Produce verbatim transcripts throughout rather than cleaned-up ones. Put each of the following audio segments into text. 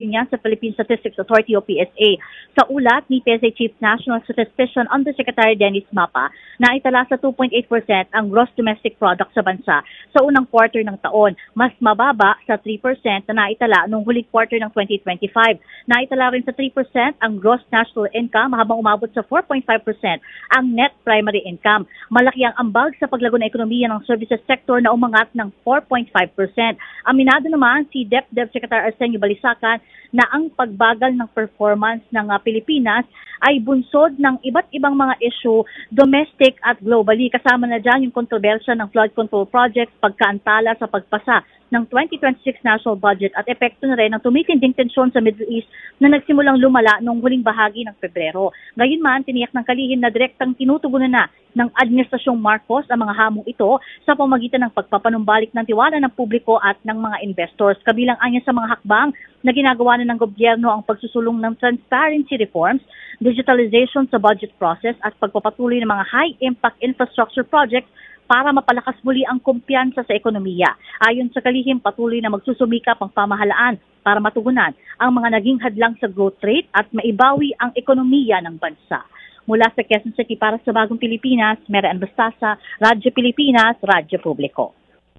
din yan sa Philippine Statistics Authority o P S A. Sa ulat ni P S A Chief National Statistician Undersecretary Dennis Mapa, na itala sa two point eight percent ang gross domestic product sa bansa sa unang quarter ng taon, mas mababa sa three percent na naitala noong huling quarter ng twenty twenty-five. Naitala rin sa three percent ang gross national income habang umabot sa four point five percent ang net primary income. Malaki ang ambag sa paglago ng ekonomiya ng services sector na umangat ng four point five percent. Aminado naman si DepEd Secretary Arsenio Balisacan na ang pagbagal ng performance ng uh, Pilipinas ay bunsod ng iba't ibang mga issue domestic at globally. Kasama na dyan yung kontrobersya ng flood control projects, pagkaantala sa pagpasa ng twenty twenty-six national budget at epekto na rin ng tumitinding tensyon sa Middle East na nagsimulang lumala noong huling bahagi ng Pebrero. Gayunman, tiniyak ng kalihim na direktang tinutugunan na ng Administrasyong Marcos ang mga hamong ito sa pamagitan ng pagpapanumbalik ng tiwala ng publiko at ng mga investors. Kabilang anya sa mga hakbang na ginagawa na ng gobyerno ang pagsusulong ng transparency reforms, digitalization sa budget process at pagpapatuloy ng mga high-impact infrastructure projects para mapalakas muli ang kumpiyansa sa ekonomiya. Ayon sa kalihim, patuloy na magsusumikap ang pamahalaan para matugunan ang mga naging hadlang sa growth rate at maibawi ang ekonomiya ng bansa. Mula sa Quezon City para sa Bagong Pilipinas, Mary Ann Bastasa, Radyo Pilipinas, Radyo Publiko.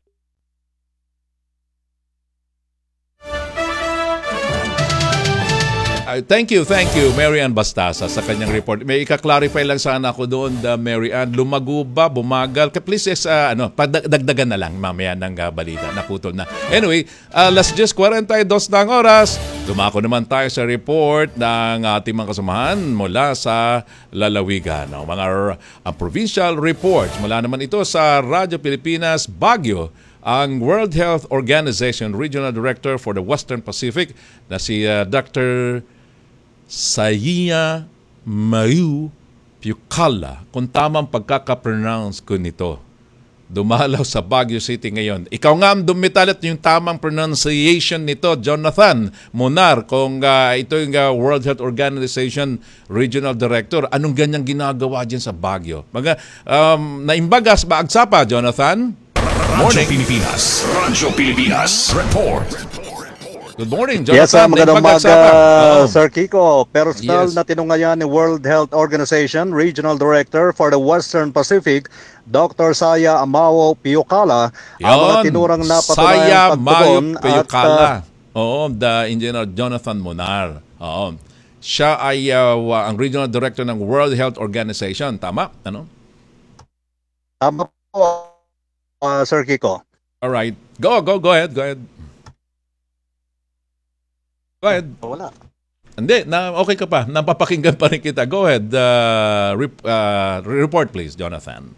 Uh, thank you, thank you, Mary Ann Bastasa sa kanyang report. May ika-clarify lang sana ako doon, the Mary Ann. Lumago ba, bumagal? Please, uh, ano, padagdagan na lang mamaya ng uh, balita. Naputol na. Anyway, uh, alas diyes kuwarenta y dos ng oras. Dumako naman tayo sa report ng ating mga kasamahan mula sa lalawigan. Ang mga uh, provincial reports mula naman ito sa Radyo Pilipinas, Baguio. Ang World Health Organization Regional Director for the Western Pacific na si uh, Doctor Saya Mayu Piukala, kung tamang pagkaka-pronounce ko nito, dumalaw sa Baguio City ngayon. Ikaw nga ang dumitalit yung tamang pronunciation nito, Jonathan Munar, kung uh, ito yung uh, World Health Organization Regional Director. Anong ganyang ginagawa dyan sa Baguio? Mga, um, naimbagas ba agsapa, Jonathan? Radyo Pilipinas. Radyo Pilipinas. Report. Good morning, Jonathan. Yes, uh, magandang umaga, oh. Sir Kiko. Personal Yes. na tinungayan ni World Health Organization Regional Director for the Western Pacific, Doctor Saya Amao Piukala, ang mga tinurang napatunayang pagtugon at uh, Oo, the Engineer Jonathan Munar. Oo. Siya ay uh, ang Regional Director ng World Health Organization. Tama? Ano? Tama po, uh, Sir Kiko. All right. Go, go, go ahead. Go ahead. Go ahead. Wala. Hindi, na, okay ka pa. Napapakinggan pa rin kita. Go ahead. Uh, rep, uh, report please, Jonathan.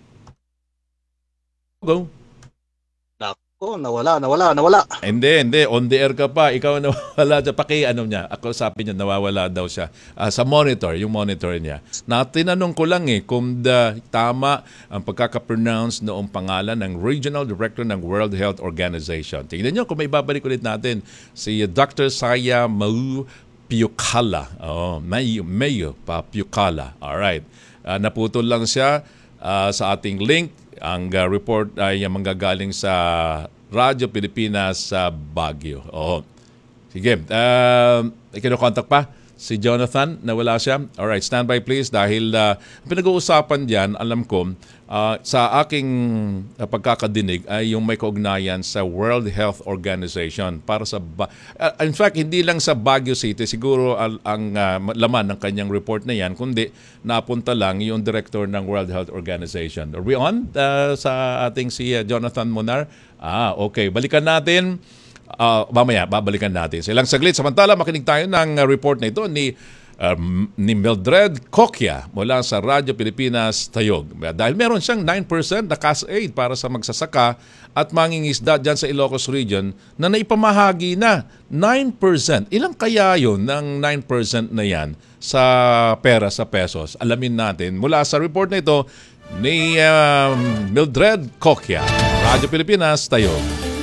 Go. Nako, nawala, nawala, nawala. Hindi, hindi. On the air ka pa. Ikaw nawawala dyan. Paki, ano niya. Ako sabi niya, nawawala daw siya. Uh, sa monitor, yung monitor niya. Na tinanong ko lang eh, kung the, tama ang pagkakapronounce noong pangalan ng Regional Director ng World Health Organization. Tingnan niyo kung may babalik ulit natin si Doctor Saya Mau Piukala. Oh, Mayo, Mayo pa Piukala. Alright. Uh, naputol lang siya uh, sa ating link. Ang uh, report ay manggagaling sa Radyo Pilipinas sa Baguio. Oo. Sige. Uh, Kinokontak pa si Jonathan na wala siya. Alright, stand by please dahil uh, pinag-uusapan diyan, alam ko, uh, sa aking uh, pagkakadinig ay yung may kaugnayan sa World Health Organization para sa ba- uh, in fact hindi lang sa Baguio City siguro al- ang uh, laman ng kanyang report na yan, kundi napunta lang yung director ng World Health Organization. Are we on uh, sa ating si uh, Jonathan Munar? Ah, okay. Balikan natin. Uh, mamaya, babalikan natin. Silang saglit. Samantala, makinig tayo ng uh, report na ito ni, uh, ni Mildred Coquia mula sa Radyo Pilipinas Tayog. Dahil meron siyang nine percent na cash aid para sa magsasaka at mangingisda dyan sa Ilocos Region na naipamahagi na nine percent. Ilang kaya yun ng nine percent na yan sa pera, sa pesos? Alamin natin mula sa report na ito ni uh, Mildred Coquia. Radyo Pilipinas Tayog.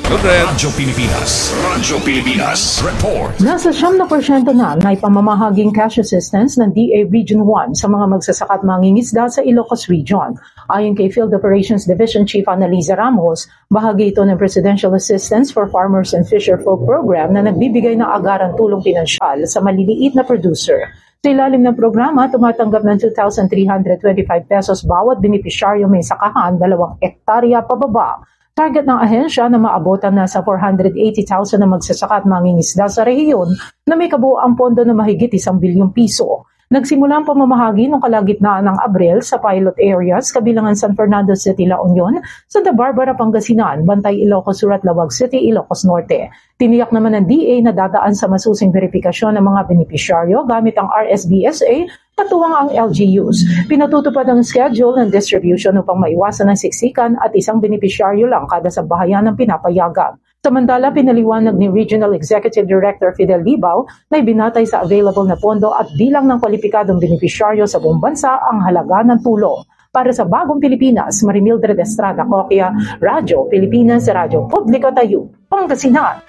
Mildred. Radyo Pilipinas. Radyo Pilipinas. Report. Nasa siyam na porsyento na na ipamamahaging cash assistance ng D A Region one sa mga magsasaka at mangingisda sa Ilocos Region. Ayon kay Field Operations Division Chief Annalisa Ramos, bahagi ito ng Presidential Assistance for Farmers and Fisherfolk Program na nagbibigay ng agarang tulong pinansyal sa maliliit na producer. Sa ilalim ng programa, tumatanggap ng two thousand three hundred twenty-five pesos bawat benepisyaryo may sakahan dalawang ektarya pababa. Target ng ahensya na maabotan na sa four hundred eighty thousand na magsasaka at mangingisda sa rehiyon na may kabuoang pondo na mahigit isang bilyong piso. Nagsimula ang pamamahagi noong kalagitnaan ng Abril sa pilot areas kabilangan San Fernando City, La Union, Santa Barbara, Pangasinan, Bantay, Ilocos Sur at Lawag City, Ilocos Norte. Tiniyak naman ng D A na dadaan sa masusing verifikasyon ng mga benepisyaryo gamit ang R S B S A katuwang ang L G Us. Pinatutupad ang schedule ng distribution upang maiwasan ang siksikan at isang benepisyaryo lang kada sa bahayan ng pinapayagan. Samantala, pinaliwanag ni Regional Executive Director Fidel Libao na ibinatay sa available na pondo at bilang ng kwalipikadong benepisyaryo sa buong bansa ang halaga ng tulong. Para sa Bagong Pilipinas, Marimildred Estrada Coquia, Radyo Pilipinas, Radyo Publiko Tayo, Pangasinan.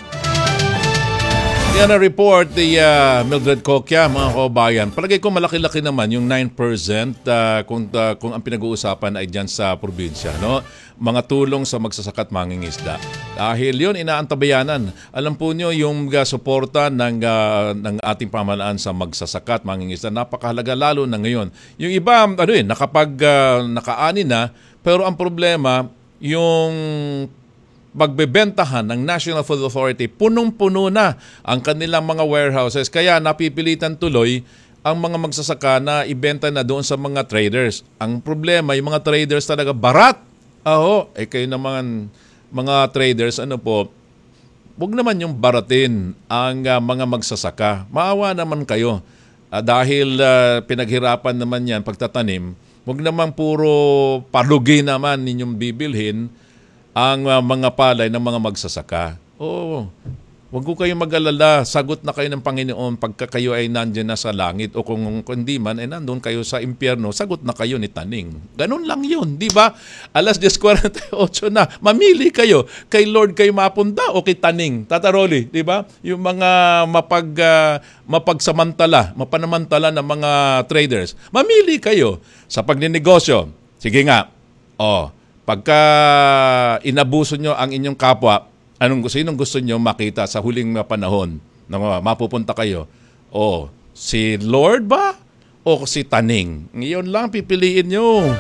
Yan ang report ni uh, Mildred Coquia, mga kabayan. Palagay ko malaki-laki naman yung nine percent uh, kung, uh, kung ang pinag-uusapan ay dyan sa probinsya. No? Mga tulong sa magsasaka at mangingisda. Dahil yun, inaantabayanan. Alam po nyo, yung uh, suporta ng, uh, ng ating pamahalaan sa magsasaka at mangingisda, napakahalaga lalo na ngayon. Yung iba, ano yun, nakapag, uh, nakaani na, pero ang problema, yung pagbebentahan ng National Food Authority, punong-puno na ang kanilang mga warehouses. Kaya napipilitan tuloy ang mga magsasaka na ibenta na doon sa mga traders. Ang problema, yung mga traders talaga barat. Aho, eh kayo naman mga traders, ano po, huwag naman yung baratin ang uh, mga magsasaka. Maawa naman kayo. Uh, dahil uh, pinaghirapan naman yan pagtatanim, huwag naman puro palugi naman ninyong bibilhin ang uh, mga palay ng mga magsasaka. Oo, huwag ko kayong mag-alala. Sagot na kayo ng Panginoon pagka kayo ay nandyan na sa langit o kung, kung hindi man ay nandun kayo sa impyerno, sagot na kayo ni Taning. Ganun lang yun, di ba? alas diyes forty-eight na, mamili kayo. Kay Lord kayo mapunta o kay Taning? Tataroli, di ba? Yung mga mapag, uh, mapagsamantala, mapanamantala ng mga traders. Mamili kayo sa pagninegosyo. Sige nga, oh, pagka inabuso nyo ang inyong kapwa, anong gusto, sinong gusto nyo makita sa huling panahon na mapupunta kayo? O si Lord ba? O si Taning? Ngayon lang pipiliin nyo.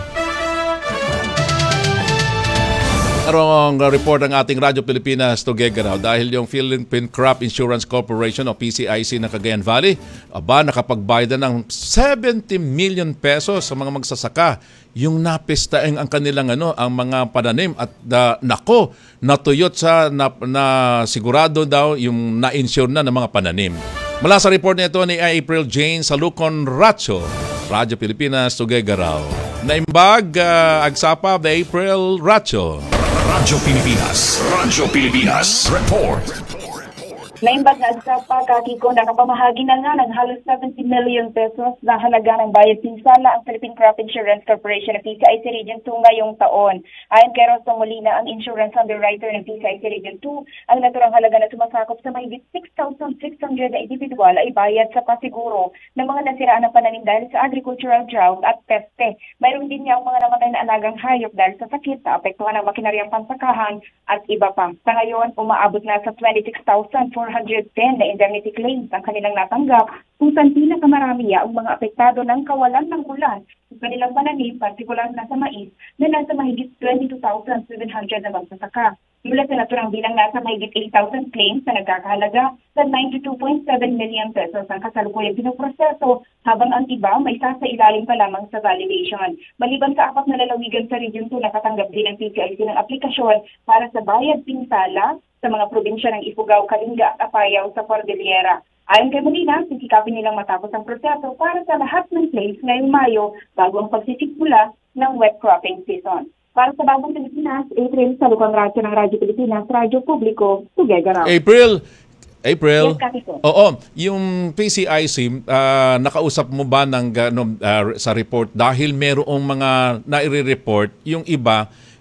Arong report ng ating Radyo Pilipinas Tugigaraw dahil yung Philippine Crop Insurance Corporation o P C I C ng Cagayan Valley, aba nakapagbayad ng seventy million pesos sa mga magsasaka. Yung napistaeng ang kanilang ano, ang mga pananim at uh, nako, natuyot sa na, na sigurado daw yung na-insure na ng mga pananim. Mula sa report nito ni April Jane Salucon Racho, Radyo Pilipinas Tugigaraw. Naimbag uh, agsapa the April Racho. Radyo Pilipinas. Radyo Pilipinas. Report. Naimbag na sa pagkakiko nakapamahagi na nga ng halos seventy million pesos na halaga ng bayad pinsala ang Philippine Crop Insurance Corporation ng P C I C Region two ngayong taon. Ayon kay Rosso Molina, ang insurance underwriter ng P C I C Region two, ang naturang halaga na sumasakop sa mahigit six thousand six hundred na individual ay bayad sa pasiguro ng mga nasiraan ng pananim dahil sa agricultural drought at peste. Mayroon din niya ang mga namatay na alagang hayop dahil sa sakit, sa apektuhan ng makinaryang pansakahan at iba pa. Sa ngayon, umaabot na sa twenty-six thousand four hundred ten na indemnity claims ang kanilang natanggap, kung saan pinakamarami ang mga apektado ng kawalan ng ulan sa kanilang pananim, partikular na sa mais, na nasa mahigit twenty-two thousand seven hundred na magsasaka. Mula sa naturang bilang nasa mahigit eight thousand claims na nagkakahalaga sa ninety-two point seven million pesos ang kasalukuyang pinoproseso, habang ang iba may sa ilalim pa lamang sa validation. Maliban sa apat na lalawigan sa Region two, nakatanggap din ang P C I C ng aplikasyon para sa bayad pinsala sa mga probinsya ng Ifugao, Kalinga at Apayao sa Cordillera. Ayon kay Molina, sisikapin nilang matapos ang proseso para sa lahat ng claims ngayong Mayo bago ang pagsisimula ng wet cropping season. Para sa Bagong Pilipinas, April Salucon Racho ng Radyo Pilipinas, Radyo Publiko, Tugigaraw. April, April. Yes, Kapito. Oo, yung P C I C, uh, nakausap mo ba ng, uh, uh, sa report dahil merong mga naire-report, yung iba,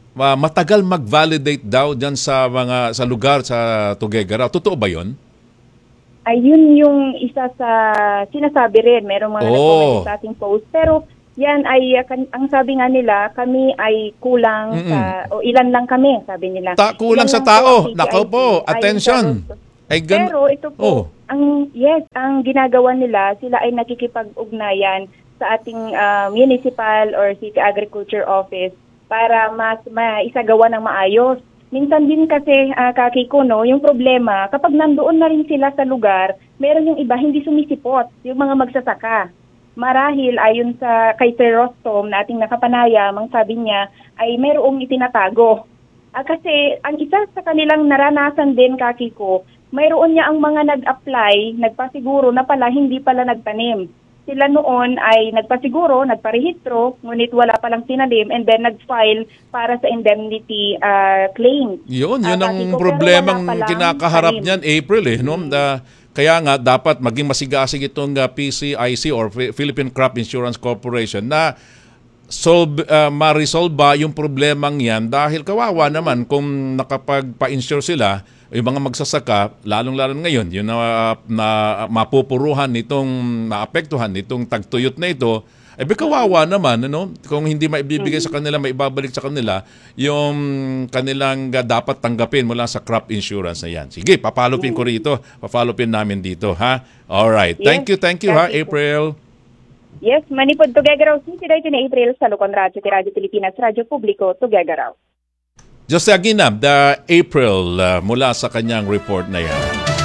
uh, matagal mag-validate daw diyan sa mga sa lugar sa Tuguegarao. Totoo ba 'yon? Ayun yung isa sa sinasabi rin. Merong mga Oh. nag-comment sa ating post. Pero yan ay, uh, kan- ang sabi nga nila, kami ay kulang Mm-mm. sa, o ilan lang kami, sabi nila. Ta kulang Ilan sa lang po tao. ang P C I C. Nako po, Ayon attention. sa- Ay gan- Pero ito po, Oh. ang yes, ang ginagawa nila, sila ay nakikipag-ugnayan sa ating uh, municipal or city agriculture office para mas maisagawa ng maayos. Minsan din kasi, uh, Kakiko, no, yung problema, kapag nandoon na rin sila sa lugar, meron yung iba hindi sumisipot, yung mga magsasaka. Marahil, ayon sa kay Sir Rostom na ating nakapanayam, ang sabi niya ay mayroong itinatago. Ah, kasi ang isa sa kanilang naranasan din, Kakiko, mayroon niya ang mga nag-apply, nagpasiguro na pala hindi pala nagtanim. Sila noon ay nagpasiguro, nagparehistro, ngunit wala palang tinanim and then nag-file para sa indemnity uh, claim. Yun, yun Ah, ang Kakiko, pero problemang wala palang kinakaharap tanim. niyan, April eh. No? Da- kaya nga, dapat maging masigasig itong uh, P C I C or P- Philippine Crop Insurance Corporation na solve, uh, ma-resolve ba yung problemang yan dahil kawawa naman kung nakapagpa-insure sila, yung mga magsasaka, lalong-lalo ngayon, yung na, na mapupuruhan nitong, naapektuhan nitong tagtuyot na ito, eh kawawa naman, ano? Kung hindi maibibigay sa kanila, maibabalik sa kanila yung kanilang uh, dapat tanggapin mula sa crop insurance na yan. Sige, papalupin ko rito. Papalupin namin dito, ha? Alright. Thank Yes, you, thank you, ha, thank you. April. Yes, manipod Tuguegarao City, dahil ni April sa Lukon Radyo, ti Radyo Pilipinas, Radyo Publiko, Tuguegarao. Jose Aguinab, the April, uh, mula sa kanyang report na yan.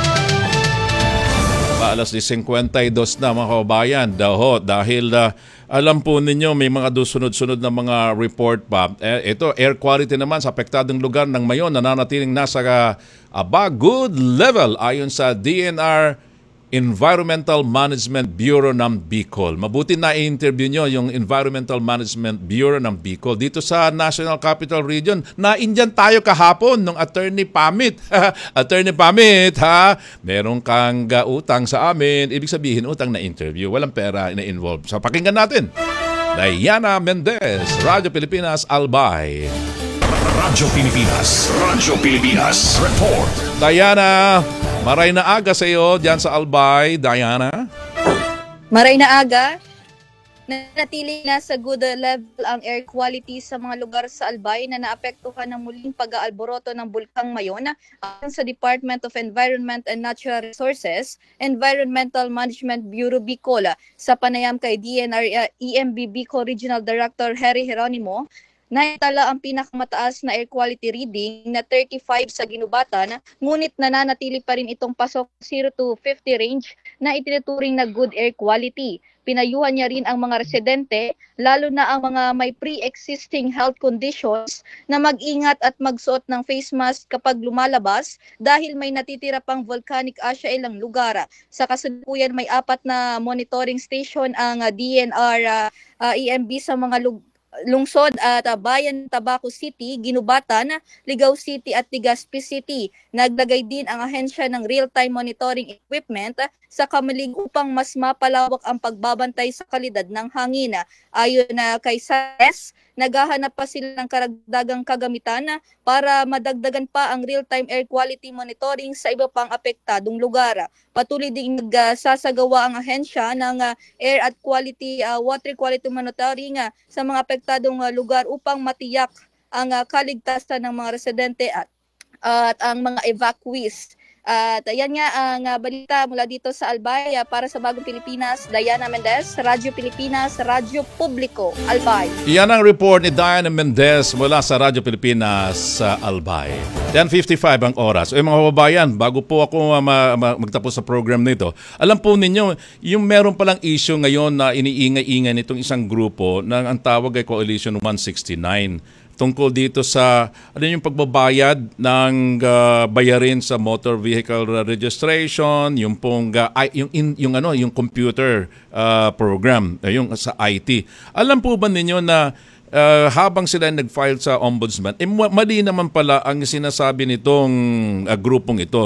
Paalas di fifty-two na mga kababayan, daho, dahil uh, alam po ninyo may mga dusunod-sunod na mga report pa. Eh, ito, air quality naman sa apektadong lugar ng Mayon, nananatiling nasa uh, aba, good level ayon sa D N R Environmental Management Bureau ng Bicol. Mabuti na i-interview nyo yung Environmental Management Bureau ng Bicol dito sa National Capital Region. Na-indyan tayo kahapon ng Attorney Pamit. Attorney Pamit, ha? Meron kang uh, utang sa amin. Ibig sabihin, utang na interview. Walang pera na-involve. So, pakinggan natin. Diana Mendez, Radyo Pilipinas, Albay. Radyo Pilipinas. Radyo Pilipinas. Report. Diana, maray na aga sa iyo dyan sa Albay. Diana? Maray na aga, nanatili na sa good level ang air quality sa mga lugar sa Albay na naapektuhan ng muling pag-aalboroto ng Bulkang Mayon. Ayon sa Department of Environment and Natural Resources, Environmental Management Bureau Bicol, sa panayam kay D N R uh, E M B Bicol Regional Director Harry Geronimo, naitala ang pinakamataas na air quality reading na thirty-five sa ginubatan, ngunit nananatili pa rin itong pasok zero to fifty range na itinuturing na good air quality. Pinayuhan niya rin ang mga residente, lalo na ang mga may pre-existing health conditions, na mag-ingat at magsuot ng face mask kapag lumalabas dahil may natitira pang volcanic ash sa ilang lugar. Sa kasalukuyan, may apat na monitoring station ang uh, D N R uh, uh, E M B sa mga lugar lungsod at uh, bayan Tabaco City, Ginubatan, Ligao City at Legazpi City. Naglagay din ang ahensya ng real-time monitoring equipment sa Kamalig upang mas mapalawak ang pagbabantay sa kalidad ng hangin. Ayon na kay S A S, naghahanap pa sila ng karagdagang kagamitan para madagdagan pa ang real-time air quality monitoring sa iba pang apektadong lugar. Patuloy din nagsasagawa ang ahensya ng uh, air at quality uh, water quality monitoring uh, sa mga apektadong uh, lugar upang matiyak ang uh, kaligtasan ng mga residente at, at ang mga evacuees. At ayan nga ang uh, balita mula dito sa Albay uh, para sa Bagong Pilipinas. Diana Mendez, Radyo Pilipinas, Radyo Publiko, Albay. Iyan ang report ni Diana Mendez mula sa Radyo Pilipinas sa Albay. ten fifty-five ang oras. O mga kababayan, bago po ako uh, ma- ma- magtapos sa program nito, alam po ninyo, yung meron palang issue ngayon na iniingay-ingay nitong isang grupo na ang tawag ay Coalition one sixty-nine. Tungkol dito sa ano yung pagbabayad ng uh, bayarin sa motor vehicle registration, yung pong uh, yung in, yung ano yung computer uh, program, uh, yung sa I T. Alam po ba ninyo na uh, habang sila nag-file sa ombudsman, eh, mali naman pala ang sinasabi nitong uh, grupong ito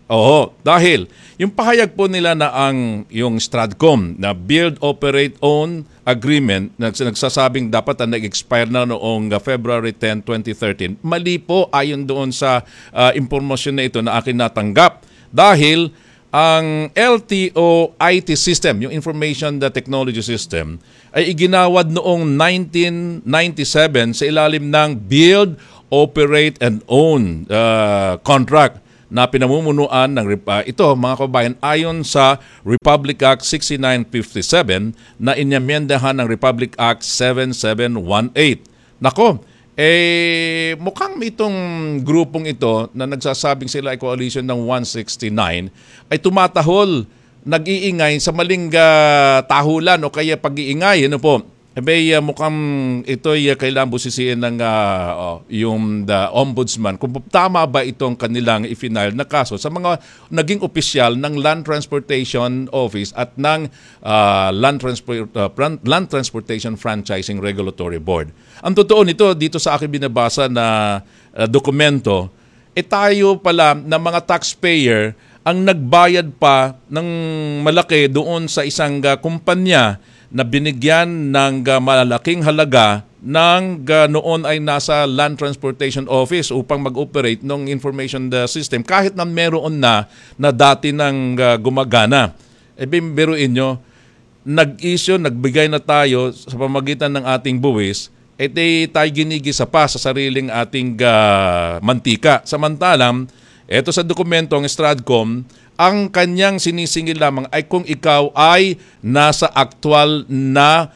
Oo, dahil yung pahayag po nila na ang yung Stratcom na Build, Operate, Own Agreement na nagsasabing dapat na nag-expire na noong February tenth, twenty thirteen, mali po ayon doon sa uh, impormasyon na ito na akin natanggap. Dahil ang L T O I T system, yung Information Technology System, ay iginawad noong nineteen ninety-seven sa ilalim ng Build, Operate, and Own uh, contract na pinamumunuan ng uh, ito mga kabayan ayon sa Republic Act sixty-nine fifty-seven na inyamendahan ng Republic Act seventy-seven eighteen. Nako, eh mukhang itong grupong ito na nagsasabing sila ay coalition ng one sixty-nine ay tumatahol, nag-iingay sa maling uh, tahulan o kaya pag-iingay, ano po. Ebe, uh, mukhang ito ay uh, kailangan busisiin ng uh, oh, yung the ombudsman kung tama ba itong kanilang i-final na kaso sa mga naging opisyal ng Land Transportation Office at ng uh, Land, Transport, uh, Land Transportation Franchising Regulatory Board. Ang totoo nito, dito sa akin binabasa na uh, dokumento, eh tayo pala na mga taxpayer ang nagbayad pa ng malaki doon sa isang uh, kumpanya na binigyan ng uh, malaking halaga ng uh, noon ay nasa Land Transportation Office upang mag-operate ng information the system kahit na meron na na dati ng uh, gumagana. E biruin nyo, nag-issue, nagbigay na tayo sa pamagitan ng ating buwis, et eh, tayo ginigisa pa sa sariling ating uh, mantika. Samantalang, eto sa dokumentong Stratcom, ang kanyang sinisingil lamang ay kung ikaw ay nasa aktual na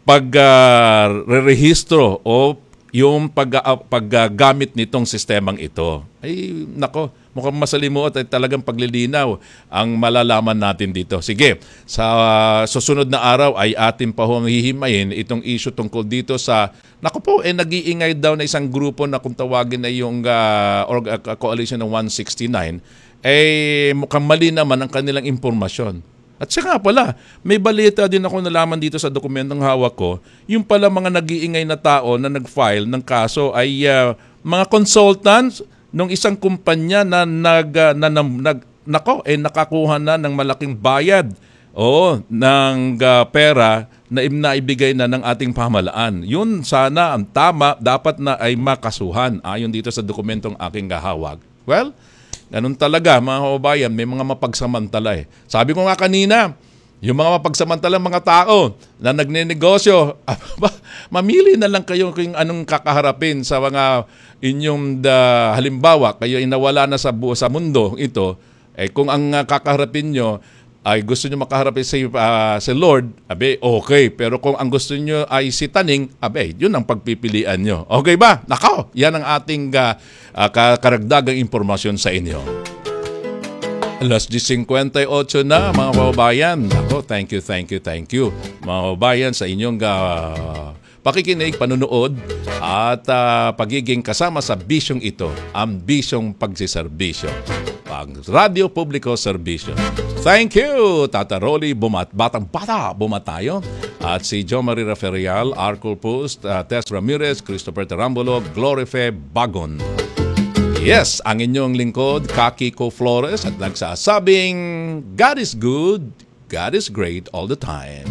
pag-rehistro uh, o yung pag, uh, paggamit nitong sistemang ito. Ay, nako, mukhang masalimuot at talagang paglilinaw ang malalaman natin dito. Sige, sa uh, susunod na araw ay atin pa humihimayin itong issue tungkol dito sa, nako po, eh nag-iingay daw na isang grupo na kung tawagin na yung uh, or, uh, coalition ng one sixty-nine, eh mukhang mali naman ang kanilang impormasyon. At siya nga pala, may balita din ako nalaman dito sa dokumentong hawak ko, yung pala mga nag-iingay na tao na nag-file ng kaso ay uh, mga consultants ng isang kumpanya na nag, uh, na, na, nag nako, eh nakakuha na ng malaking bayad o ng uh, pera na naibigay na ng ating pamahalaan. Yun sana ang tama, dapat na ay makasuhan ayon dito sa dokumentong aking hawak. Well, ganun talaga mga kababayan, may mga mapagsamantala eh. Sabi ko nga kanina, yung mga mapagsamantalang mga tao na nagnenegosyo, mamili na lang kayo kung anong kakaharapin sa mga inyong da, halimbawa, kayo inawala na sa, sa mundo ito, eh kung ang uh, kakaharapin nyo ay gusto nyo makaharapin si, uh, si Lord, abe, okay. Pero kung ang gusto nyo ay si Taning, abe, yun ang pagpipilian nyo. Okay ba? Nako, yan ang ating uh, uh, karagdagang impormasyon sa inyo. alas diyes fifty-eight na, mga kababayan. Nako, thank you, thank you, thank you. Mga kababayan, sa inyong uh, pakikinig, panunood, at uh, pagiging kasama sa bisyong ito, ang bisyong pagsiserbisyo. Pang Radio Publico Serbisyo. Thank you, Tata Rolly, bumat, Batang Bata, bumatayo. At si Jo Marie Raferial, Arcol Post, uh, Tess Ramirez, Christopher Terambolo, Glorife Bagon. Yes, ang inyong lingkod, Kakiko Flores, at nagsasabing, God is good, God is great all the time.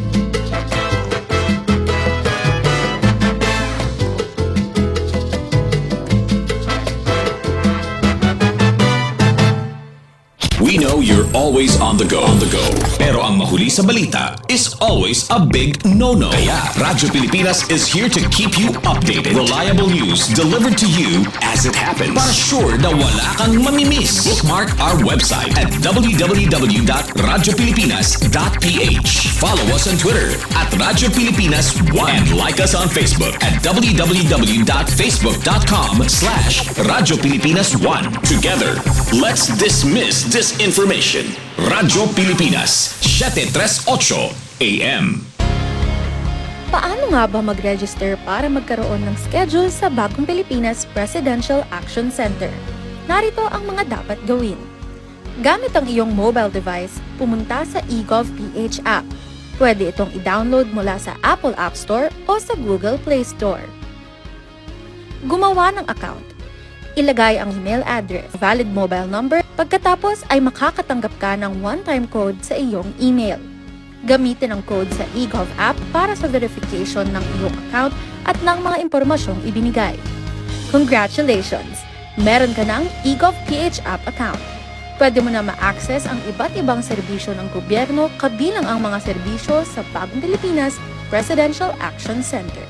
We know you're always on the go. On the go. Pero ang mahuli sa balita is always a big no-no. Kaya Radyo Pilipinas is here to keep you updated. Reliable news delivered to you as it happens. Para sure na wala kang mamimiss. Bookmark our website at w w w dot radyo pilipinas dot p h. Follow us on Twitter at Radyo Pilipinas one. And like us on Facebook at w w w dot facebook dot com slash Radyo Pilipinas one. Together, let's dismiss this information. Radyo Pilipinas, seven thirty-eight A M. Paano nga ba mag-register para magkaroon ng schedule sa Bagong Pilipinas Presidential Action Center? Narito ang mga dapat gawin. Gamit ang iyong mobile device, pumunta sa eGovPH app. Pwede itong i-download mula sa Apple App Store o sa Google Play Store. Gumawa ng account. Ilagay ang email address, valid mobile number, Pagkatapos ay makakatanggap ka ng one-time code sa iyong email. Gamitin ang code sa eGov app para sa verification ng iyong account at ng mga impormasyong ibinigay. Congratulations! Meron ka ng eGov P H app account. Pwede mo na ma-access ang iba't ibang serbisyo ng gobyerno kabilang ang mga serbisyo sa Bagong Pilipinas Presidential Action Center.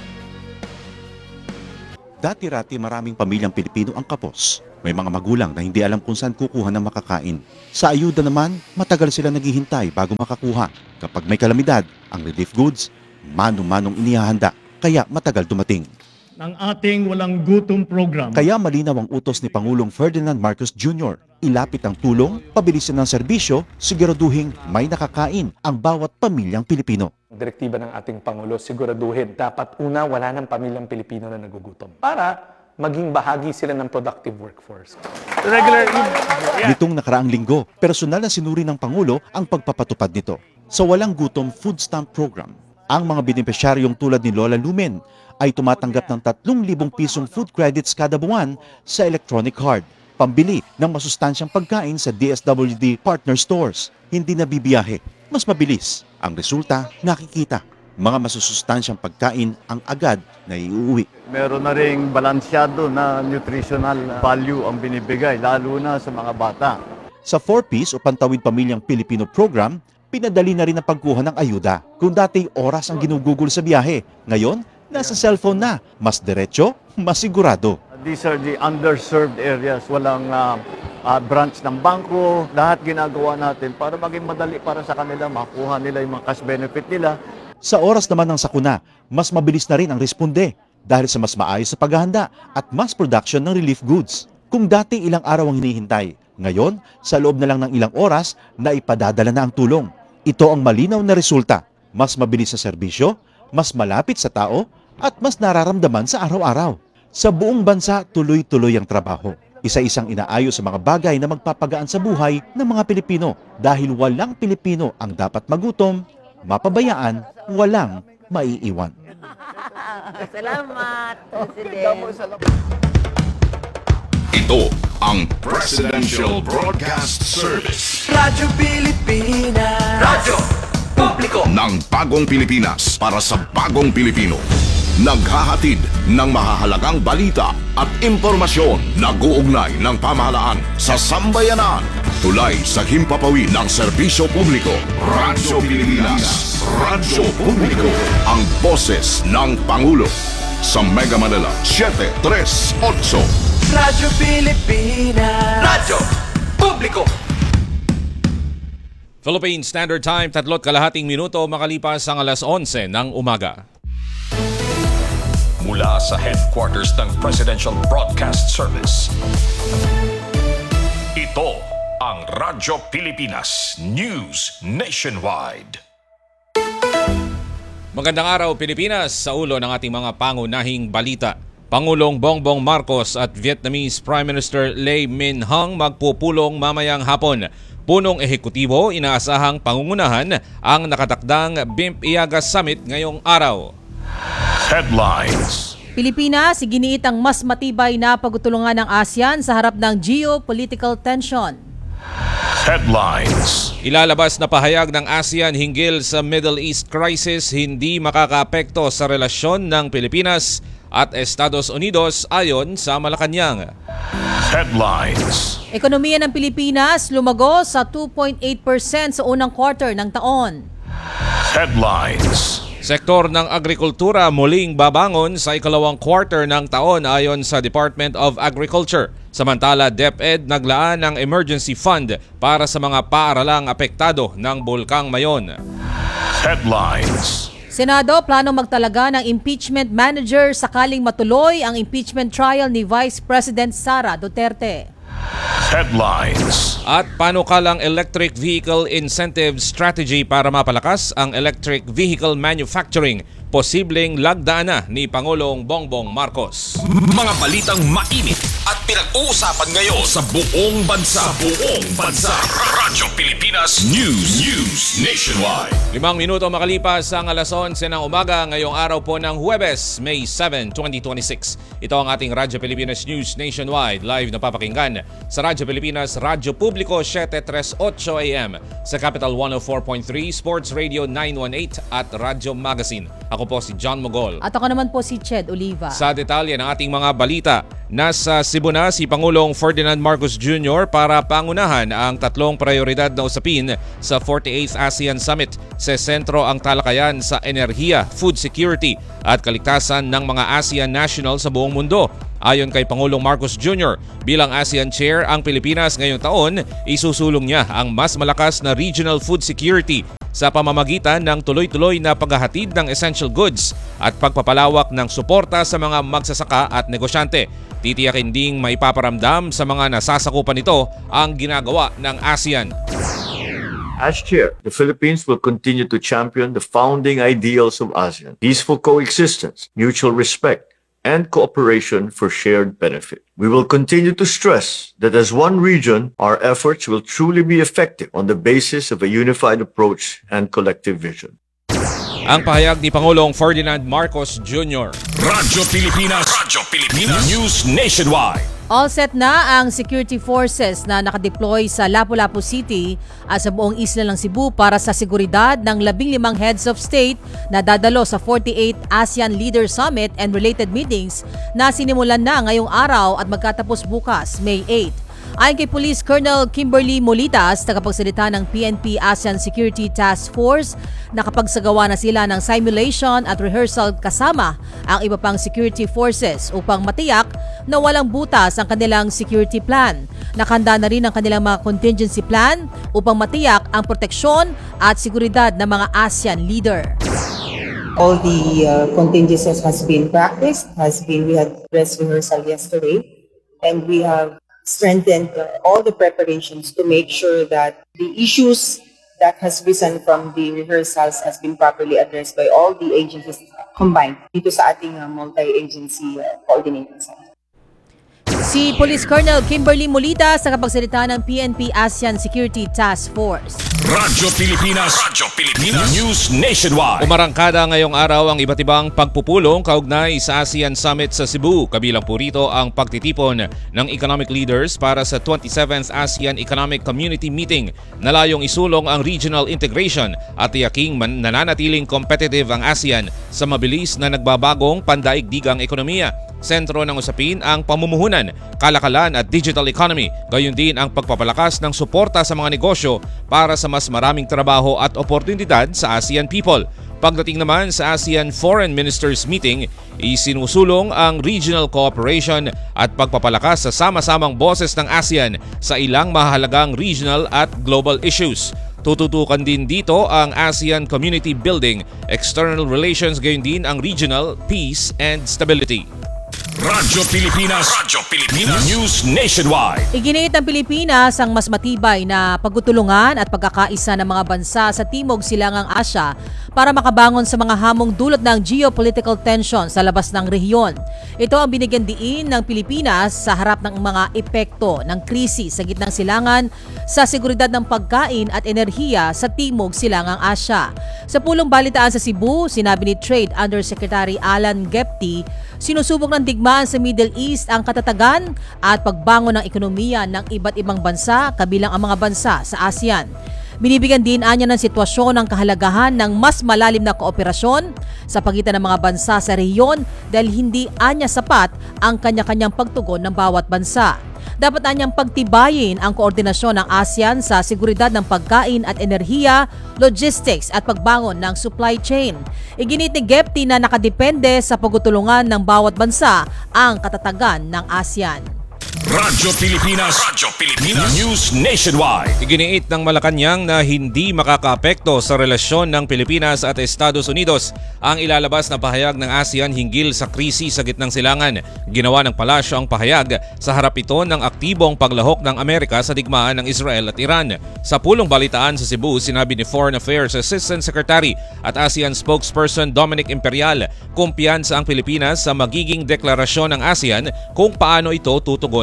Dati-rati maraming pamilyang Pilipino ang kapos. May mga magulang na hindi alam kung saan kukuha ng makakain. Sa ayuda naman, matagal sila naghihintay bago makakuha. Kapag may kalamidad, ang relief goods, mano-manong inihahanda, kaya matagal dumating. Ng ating walang gutom program. Kaya malinaw ang utos ni Pangulong Ferdinand Marcos Junior Ilapit ang tulong, pabilisin ng serbisyo, siguraduhin may nakakain ang bawat pamilyang Pilipino. Direktiba ng ating Pangulo, siguraduhin dapat una wala ng pamilyang Pilipino na nagugutom para maging bahagi sila ng productive workforce. Regular yeah. Nitong nakaraang linggo, personal na sinuri ng Pangulo ang pagpapatupad nito. Sa Walang Gutom Food Stamp Program, ang mga benepisyaryong tulad ni Lola Lumen ay tumatanggap ng tatlong libong pisong food credits kada buwan sa electronic card, pambili ng masustansyang pagkain sa D S W D partner stores. Hindi na bibiyahe, mas mabilis. Ang resulta, nakikita. Mga masusustansyang pagkain ang agad na iuwi. Meron na ring balansyado na nutritional value ang binibigay, lalo na sa mga bata. Sa four Ps o Pantawid Pamilyang Pilipino program, pinadali na rin ang pagkuha ng ayuda. Kung dati oras ang ginugugol sa biyahe, ngayon, nasa cellphone na. Mas diretso, mas sigurado. These are the underserved areas. Walang uh, uh, branch ng bangko. Lahat ginagawa natin para maging madali para sa kanila, makuha nila yung mga cash benefit nila. Sa oras naman ng sakuna, mas mabilis na rin ang responde dahil sa mas maayos sa paghahanda at mass production ng relief goods. Kung dati ilang araw ang hinihintay, ngayon, sa loob na lang ng ilang oras, na ipadadala na ang tulong. Ito ang malinaw na resulta. Mas mabilis sa serbisyo, mas malapit sa tao, at mas nararamdaman sa araw-araw. Sa buong bansa, tuloy-tuloy ang trabaho. Isa-isang inaayos sa mga bagay na magpapagaan sa buhay ng mga Pilipino dahil walang Pilipino ang dapat magutom, mapabayaan, walang maiiwan. Salamat, President. Ito ang Presidential Broadcast Service. Radyo Pilipinas. Radyo Publiko ng Bagong Pilipinas para sa Bagong Pilipino. Naghahatid ng mahahalagang balita at impormasyon na guugnay ng pamahalaan sa sambayanan. Tulay sa himpapawid ng serbisyo publiko. Radyo Pilipinas. Radyo Publiko. Ang boses ng Pangulo. Sa Mega Manila, seven three eight. Radyo Pilipinas. Radyo Publiko. Philippine Standard Time, tatlot kalahating minuto makalipas ang alas onse ng umaga. Mula sa headquarters ng Presidential Broadcast Service. Ito ang Radyo Pilipinas News Nationwide. Magandang araw Pilipinas, sa ulo ng ating mga pangunahing balita. Pangulong Bongbong Marcos at Vietnamese Prime Minister Lay Min Hung magpupulong mamayang hapon. Punong ehekutibo, inaasahang pangungunahan ang nakatakdang B I M P-I A G A Summit ngayong araw. Headlines. Pilipinas, iginiit ang mas matibay na pagtutulungan ng ASEAN sa harap ng geopolitical tension. Headlines. Ilalabas na pahayag ng ASEAN hinggil sa Middle East crisis hindi makakaapekto sa relasyon ng Pilipinas at Estados Unidos ayon sa Malacanang. Headlines. Ekonomiya ng Pilipinas lumago sa two point eight percent sa unang quarter ng taon. Headlines. Sektor ng agrikultura muling babangon sa ikalawang quarter ng taon ayon sa Department of Agriculture. Samantala, DepEd naglaan ng emergency fund para sa mga paaralang apektado ng Bulkang Mayon. Headlines. Senado plano magtalaga ng impeachment manager sakaling matuloy ang impeachment trial ni Vice President Sara Duterte. Headlines. At panukalang electric vehicle incentive strategy para mapalakas ang electric vehicle manufacturing. Posibleng lagdaan na ni Pangulong Bongbong Marcos. Mga balitang mainit at pinag-uusapan ngayon sa buong bansa. Buong bansa. Radyo Pilipinas News. News Nationwide. Limang minuto makalipas ang alas onse ng umaga ngayong araw po ng Huwebes, May seventh, twenty twenty-six. Ito ang ating Radyo Pilipinas News Nationwide. Live na papakinggan sa Radyo Radyo Pilipinas, Radyo Publiko seven thirty-eight A M, sa Capital one oh four point three, Sports Radio nine eighteen at Radyo Magazine. Ako po si John Mogol. At ako naman po si Ched Oliva. Sa detalye ng ating mga balita, nasa Cebu na si Pangulong Ferdinand Marcos Junior para pangunahan ang tatlong prioridad na usapin sa forty-eighth ASEAN Summit. Sa sentro ang talakayan sa enerhiya, food security at kaligtasan ng mga ASEAN national sa buong mundo. Ayon kay Pangulong Marcos Junior, bilang ASEAN Chair ang Pilipinas ngayong taon, isusulong niya ang mas malakas na regional food security sa pamamagitan ng tuloy-tuloy na paghahatid ng essential goods at pagpapalawak ng suporta sa mga magsasaka at negosyante. Titiyakin ding maipaparamdam sa mga nasasakupan nito ang ginagawa ng ASEAN. As chair, the Philippines will continue to champion the founding ideals of ASEAN: peaceful coexistence, mutual respect, and cooperation for shared benefit. We will continue to stress that as one region, our efforts will truly be effective on the basis of a unified approach and collective vision. Ang pahayag ni Pangulong Ferdinand Marcos Junior Radyo Pilipinas, Radyo Pilipinas News Nationwide. All set na ang security forces na nakadeploy sa Lapu-Lapu City at sa buong isla ng Cebu para sa seguridad ng labing limang heads of state na dadalo sa forty-eighth ASEAN Leader Summit and related meetings na sinimulan na ngayong araw at magkatapos bukas, May eighth. Ayon kay Police Colonel Kimberly Molitas, tagapagsalita ng P N P ASEAN Security Task Force, nakapagsagawa na sila ng simulation at rehearsal kasama ang iba pang security forces upang matiyak na walang butas ang kanilang security plan. Nakahanda na rin ang kanilang mga contingency plan upang matiyak ang proteksyon at seguridad ng mga ASEAN leader. All the uh, contingencies has been practiced, has been, we had dress rehearsal yesterday, and we have strengthened uh, all the preparations to make sure that the issues that has risen from the rehearsals has been properly addressed by all the agencies combined dito sa ating uh, multi-agency uh, coordinating center. Si Police Colonel Kimberly Molitas, tagapagsalita ng P N P ASEAN Security Task Force. Radyo Pilipinas, Radyo Pilipinas News Nationwide. Umarangkada ngayong araw ang iba't ibang pagpupulong kaugnay sa ASEAN Summit sa Cebu. Kabilang po rito ang pagtitipon ng economic leaders para sa twenty-seventh ASEAN Economic Community Meeting na layong isulong ang regional integration at tiyaking nananatiling competitive ang ASEAN sa mabilis na nagbabagong pandaigdigang ekonomiya. Sentro ng usapin ang pamumuhunan, kalakalan at digital economy, gayon din ang pagpapalakas ng suporta sa mga negosyo para sa mas maraming trabaho at oportunidad sa ASEAN people. Pagdating naman sa ASEAN Foreign Ministers Meeting, isinusulong ang regional cooperation at pagpapalakas sa sama-samang boses ng ASEAN sa ilang mahalagang regional at global issues. Tututukan din dito ang ASEAN Community Building, external relations, gayon din ang regional peace and stability. Radyo Pilipinas, Radyo Pilipinas News Nationwide. Iginiit ng Pilipinas ang mas matibay na pagtutulungan at pagkakaisa ng mga bansa sa Timog Silangang Asya para makabangon sa mga hamong dulot ng geopolitical tension sa labas ng rehiyon. Ito ang binigyan diin ng Pilipinas sa harap ng mga epekto ng krisis sa gitnang silangan sa seguridad ng pagkain at enerhiya sa Timog Silangang Asya. Sa pulong balitaan sa Cebu, sinabi ni Trade Undersecretary Alan Gepti, sinusubok ng digmaan sa Middle East ang katatagan at pagbangon ng ekonomiya ng iba't ibang bansa kabilang ang mga bansa sa ASEAN. Binibigyan din anya ng sitwasyon ang kahalagahan ng mas malalim na kooperasyon sa pagitan ng mga bansa sa rehiyon dahil hindi anya sapat ang kanya-kanyang pagtugon ng bawat bansa. Dapat anyang pagtibayin ang koordinasyon ng ASEAN sa seguridad ng pagkain at enerhiya, logistics at pagbangon ng supply chain. Iginit ni Gepti na nakadepende sa pagtutulungan ng bawat bansa ang katatagan ng ASEAN. Radyo Pilipinas, Radyo Pilipinas News Nationwide. Iginiit ng Malacanang na hindi makakaapekto sa relasyon ng Pilipinas at Estados Unidos ang ilalabas na pahayag ng ASEAN hinggil sa krisis sa gitnang silangan. Ginawa ng palasyo ang pahayag sa harap ito ng aktibong paglahok ng Amerika sa digmaan ng Israel at Iran. Sa pulong balitaan sa Cebu, sinabi ni Foreign Affairs Assistant Secretary at ASEAN Spokesperson Dominic Imperial, kumpiyansa ang Pilipinas sa magiging deklarasyon ng ASEAN kung paano ito tutugon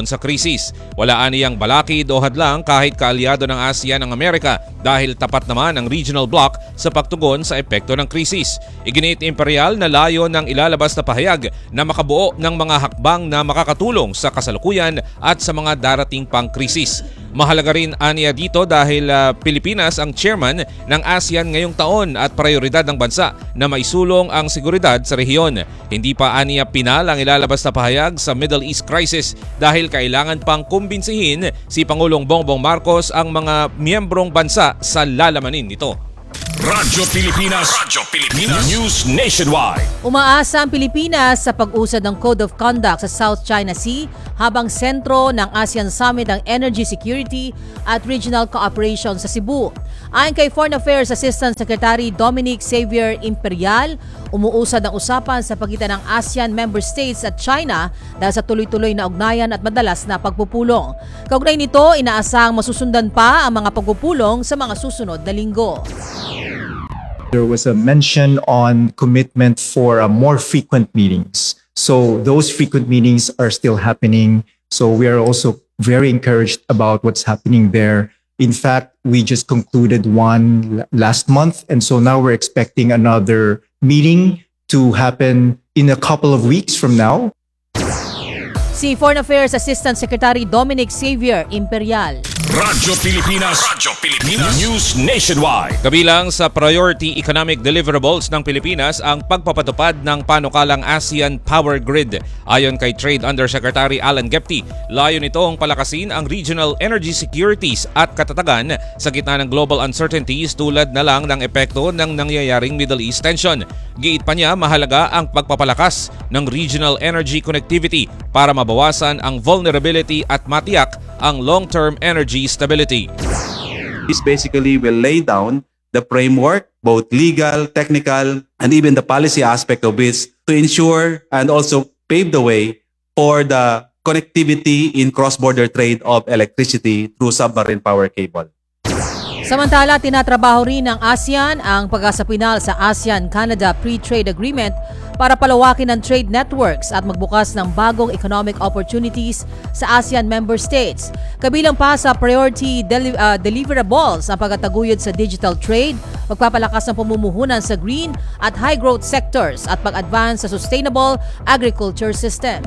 pagtugon sa krisis. Wala aniyang balakid o hadlang kahit kaalyado ng ASEAN ang Amerika dahil tapat naman ang regional bloc sa pagtugon sa epekto ng krisis. Iginit Imperial na layo ng ilalabas na pahayag na makabuo ng mga hakbang na makakatulong sa kasalukuyan at sa mga darating pang krisis. Mahalaga rin aniya dito dahil uh, Pilipinas ang chairman ng ASEAN ngayong taon at prioridad ng bansa na maisulong ang seguridad sa rehiyon. Hindi pa aniya pinal ang ilalabas na pahayag sa Middle East crisis dahil kailangan pang kumbinsihin si Pangulong Bongbong Marcos ang mga miyembrong bansa sa lalamanin nito. Radyo Pilipinas, Radyo Pilipinas News Nationwide. Umaasa ang Pilipinas sa pag-usad ng Code of Conduct sa South China Sea habang sentro ng ASEAN Summit ang Energy Security at Regional Cooperation sa Cebu. Ayon kay Foreign Affairs Assistant Secretary Dominic Xavier Imperial, umuusad ang usapan sa pagitan ng ASEAN member states at China dahil sa tuloy-tuloy na ugnayan at madalas na pagpupulong. Kaugnay nito, inaasang masusundan pa ang mga pagpupulong sa mga susunod na linggo. There was a mention on commitment for uh, more frequent meetings. So those frequent meetings are still happening. So we are also very encouraged about what's happening there. In fact, we just concluded one last month. And so now we're expecting another meeting to happen in a couple of weeks from now. Si Foreign Affairs Assistant Secretary Dominic Xavier Imperial. Radyo Pilipinas, Radyo Pilipinas News Nationwide. Kabilang sa priority economic deliverables ng Pilipinas ang pagpapatupad ng panukalang ASEAN Power Grid. Ayon kay Trade Undersecretary Alan Gepti, layo nitong palakasin ang regional energy securities at katatagan sa gitna ng global uncertainties tulad na lang ng epekto ng nangyayaring Middle East tension. Giit pa niya, mahalaga ang pagpapalakas ng regional energy connectivity para mabawasan ang vulnerability at matiyak ang long-term energy stability. This basically will lay down the framework, both legal, technical, and even the policy aspect of it to ensure and also pave the way for the connectivity in cross-border trade of electricity through submarine power cable. Samantala, tinatrabaho rin ng ASEAN ang pagkasapinal sa ASEAN-Canada Free Trade Agreement para palawakin ang trade networks at magbukas ng bagong economic opportunities sa ASEAN member states. Kabilang pa sa priority deli- uh, deliverables ang pagtataguyod sa digital trade, pagpapalakas ng pamumuhunan sa green at high-growth sectors at pag-advance sa sustainable agriculture systems.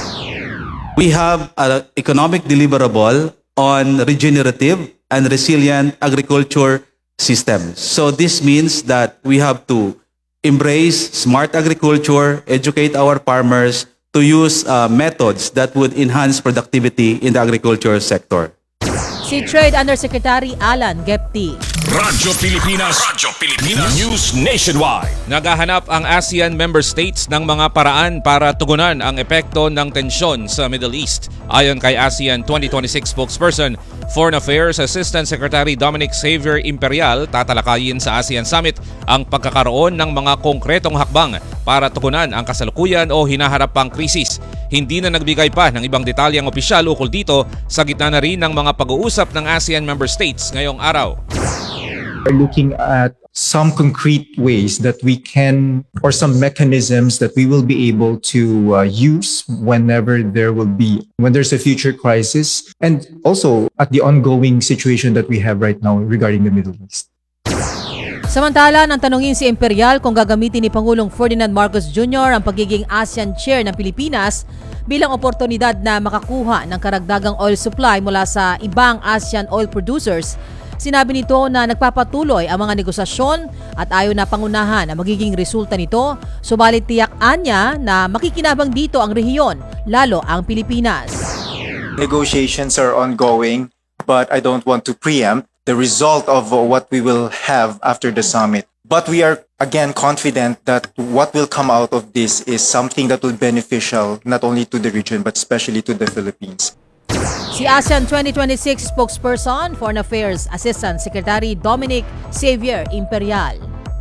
We have an economic deliverable on regenerative and resilient agriculture systems. So this means that we have to embrace smart agriculture, educate our farmers to use uh, methods that would enhance productivity in the agriculture sector. Si Trade Undersecretary Alan Gepti. Radyo Pilipinas, Radyo Pilipinas News Nationwide. Naghahanap ang ASEAN member states ng mga paraan para tugunan ang epekto ng tensyon sa Middle East. Ayon kay ASEAN twenty twenty-six spokesperson, Foreign Affairs Assistant Secretary Dominic Xavier Imperial, tatalakayin sa ASEAN Summit ang pagkakaroon ng mga konkretong hakbang para tugunan ang kasalukuyan o hinaharap pang krisis. Hindi na nagbigay pa ng ibang detalyang opisyal ukol dito sa gitna na rin ng mga pag-uusap ng ASEAN member states ngayong araw. We're looking at some concrete ways that we can, or some mechanisms that we will be able to uh, use whenever there will be, when there's a future crisis, and also at the ongoing situation that we have right now regarding the Middle East. Samantala, nang tanungin si Imperial kung gagamitin ni Pangulong Ferdinand Marcos Junior ang pagiging ASEAN Chair ng Pilipinas bilang oportunidad na makakuha ng karagdagang oil supply mula sa ibang ASEAN oil producers, sinabi nito na nagpapatuloy ang mga negosasyon at ayaw na pangunahan ang magiging resulta nito, subalit tiyak-an niya na makikinabang dito ang rehiyon, lalo ang Pilipinas. Negotiations are ongoing, but I don't want to preempt the result of what we will have after the summit. But we are again confident that what will come out of this is something that will be beneficial not only to the region but especially to the Philippines. Si ASEAN twenty twenty-six spokesperson, Foreign Affairs Assistant Secretary Dominic Xavier Imperial.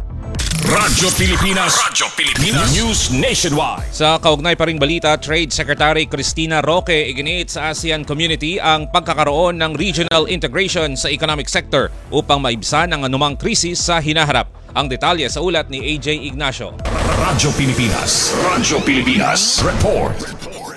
Radyo Pilipinas, Radyo Pilipinas News Nationwide. Sa kaugnay pa ring balita, Trade Secretary Cristina Roque iginiit sa ASEAN community ang pagkakaroon ng regional integration sa economic sector upang maibsan ang anumang krisis sa hinaharap. Ang detalye sa ulat ni A J Ignacio. Radyo Pilipinas, Radyo Pilipinas Report.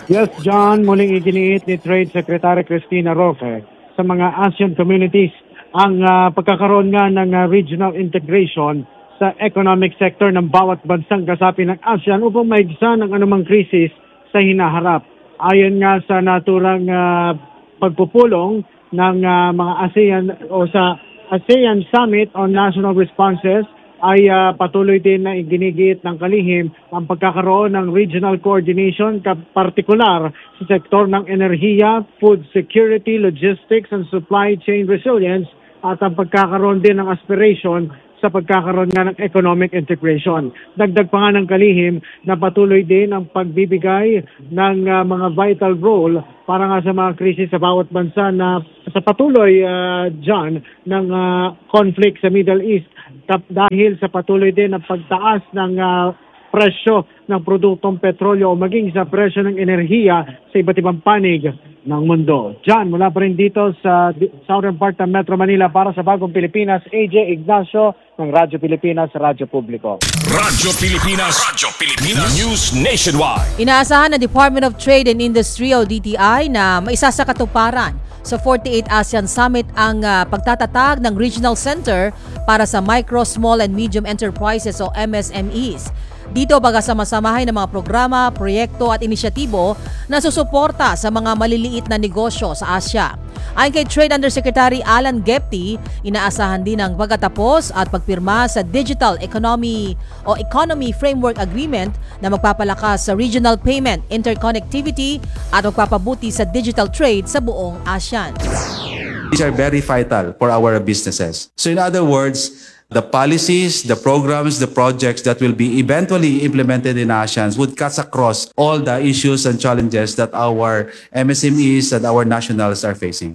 Yes, John, muling iginiit ni Trade Secretary Cristina Roque sa mga ASEAN communities ang uh, pagkakaroon nga ng uh, regional integration sa economic sector ng bawat bansang kasapi ng ASEAN upang maigsa ng anumang krisis sa hinaharap. Ayon nga sa naturang uh, pagpupulong ng uh, mga ASEAN o sa ASEAN Summit on National Responses ay uh, patuloy din na iginigit ng kalihim ang pagkakaroon ng regional coordination partikular sa sektor ng enerhiya, food security, logistics and supply chain resilience at ang pagkakaroon din ng aspiration sa pagkakaroon nga ng economic integration. Dagdag pa nga ng kalihim na patuloy din ang pagbibigay ng uh, mga vital role para nga sa mga krisis sa bawat bansa na sa patuloy, uh, John, ng uh, conflict sa Middle East dahil sa patuloy din ang pagtaas ng uh, presyo ng produktong petrolyo o maging sa presyo ng enerhiya sa iba't ibang panig ng mundo. John, mula pa rin dito sa southern part ng Metro Manila para sa Bagong Pilipinas, A J Ignacio ng Radyo Pilipinas, Radyo Publiko. Radyo Pilipinas, Radyo Pilipinas, News Nationwide. Inaasahan ng Department of Trade and Industry o D T I na maisa sa katuparan sa forty-eighth ASEAN Summit ang uh, pagtatatag ng Regional Center para sa Micro, Small and Medium Enterprises o M S M Es. Dito bagasama-samahin ng mga programa, proyekto at inisyatibo na susuporta sa mga maliliit na negosyo sa Asya. Ayon kay Trade Undersecretary Alan Gepti, inaasahan din ang pagtatapos at pagpirma sa Digital Economy o Economy Framework Agreement na magpapalakas sa regional payment, interconnectivity at magpapabuti sa digital trade sa buong ASEAN. These are very vital for our businesses. So in other words, the policies, the programs, the projects that will be eventually implemented in ASEAN would cut across all the issues and challenges that our M S M Es and our nationals are facing.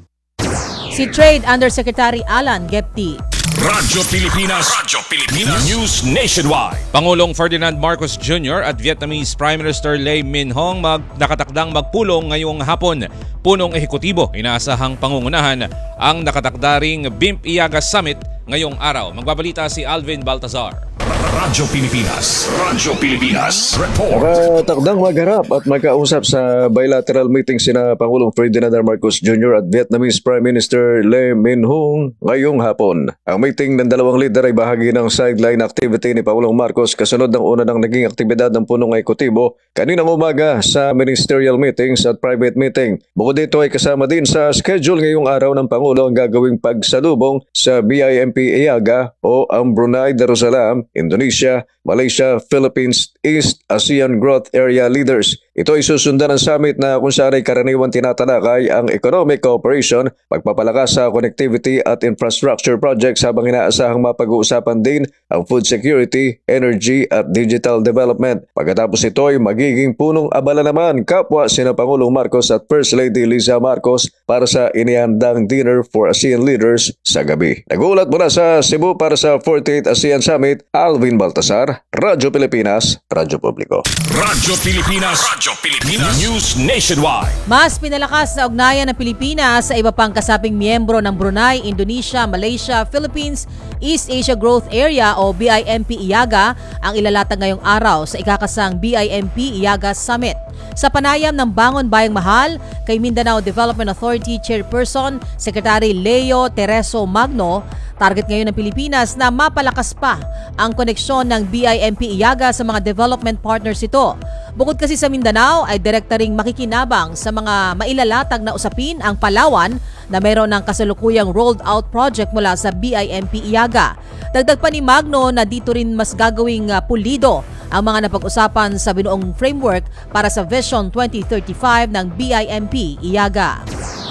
Si Trade Undersecretary Alan Gepti. Radyo Pilipinas, Radyo Pilipinas, News Nationwide. Pangulong Ferdinand Marcos Junior at Vietnamese Prime Minister Lay Min Hong mag nakatakdang magpulong ngayong hapon. Punong ehekutibo, inaasahang pangungunahan ang nakatakdaring B I M P-IAGA Summit ngayong araw. Magbabalita si Alvin Baltazar. Radyo Pilipinas, Radyo Pilipinas, Report. Nakatakdang magharap at magkausap sa bilateral meeting sina Pangulong Ferdinand Marcos Junior at Vietnamese Prime Minister Lay Min Hong ngayong hapon. Ang meeting ng dalawang leader ay bahagi ng sideline activity ni Pangulong Marcos kasunod ng una ng naging aktibidad ng punong ehekutibo kaninang umaga sa ministerial meetings at private meeting. Bukod dito ay kasama din sa schedule ngayong araw ng Pangulo ang gagawing pagsalubong sa B I M P-IAGA o ang Brunei Darussalam, Indonesia, Malaysia, Philippines, East ASEAN Growth Area Leaders. Ito ay susundan ng summit na kung saan ay karaniwan tinatalakay ang economic cooperation, pagpapalakas sa connectivity at infrastructure projects habang inaasahang mapag-uusapan din ang food security, energy at digital development. Pagkatapos ito ay magiging punong abala naman kapwa sina Pangulong Marcos at First Lady Liza Marcos para sa inihandang dinner for ASEAN leaders sa gabi. Nagulat mula sa Cebu para sa forty-eighth ASEAN Summit, Alvin Baltazar, Radyo Pilipinas, Radyo Publiko. Radyo Pilipinas, Radyo Pilipinas, News Nationwide. Mas pinalakas na ugnayan ng Pilipinas sa iba pang kasabing miyembro ng Brunei, Indonesia, Malaysia, Philippines, East Asia Growth Area o B I M P-IAGA ang ilalatag ngayong araw sa ikakasang B I M P-IAGA Summit. Sa panayam ng Bangon Bayang Mahal kay Mindanao Development Authority Chairperson Secretary Leo Tereso Magno, target ngayon ng Pilipinas na mapalakas pa ang koneksyon ng B I M P-IAGA sa mga development partners ito. Bukod kasi sa Mindanao ay direkta ring makikinabang sa mga mailalatag na usapin ang Palawan na mayroon ng kasalukuyang rolled out project mula sa B I M P-IAGA. Dagdag pa ni Magno na dito rin mas gagawing uh, pulido ang mga napag-usapan sa binuong framework para sa Vision twenty thirty-five ng B I M P-IAGA.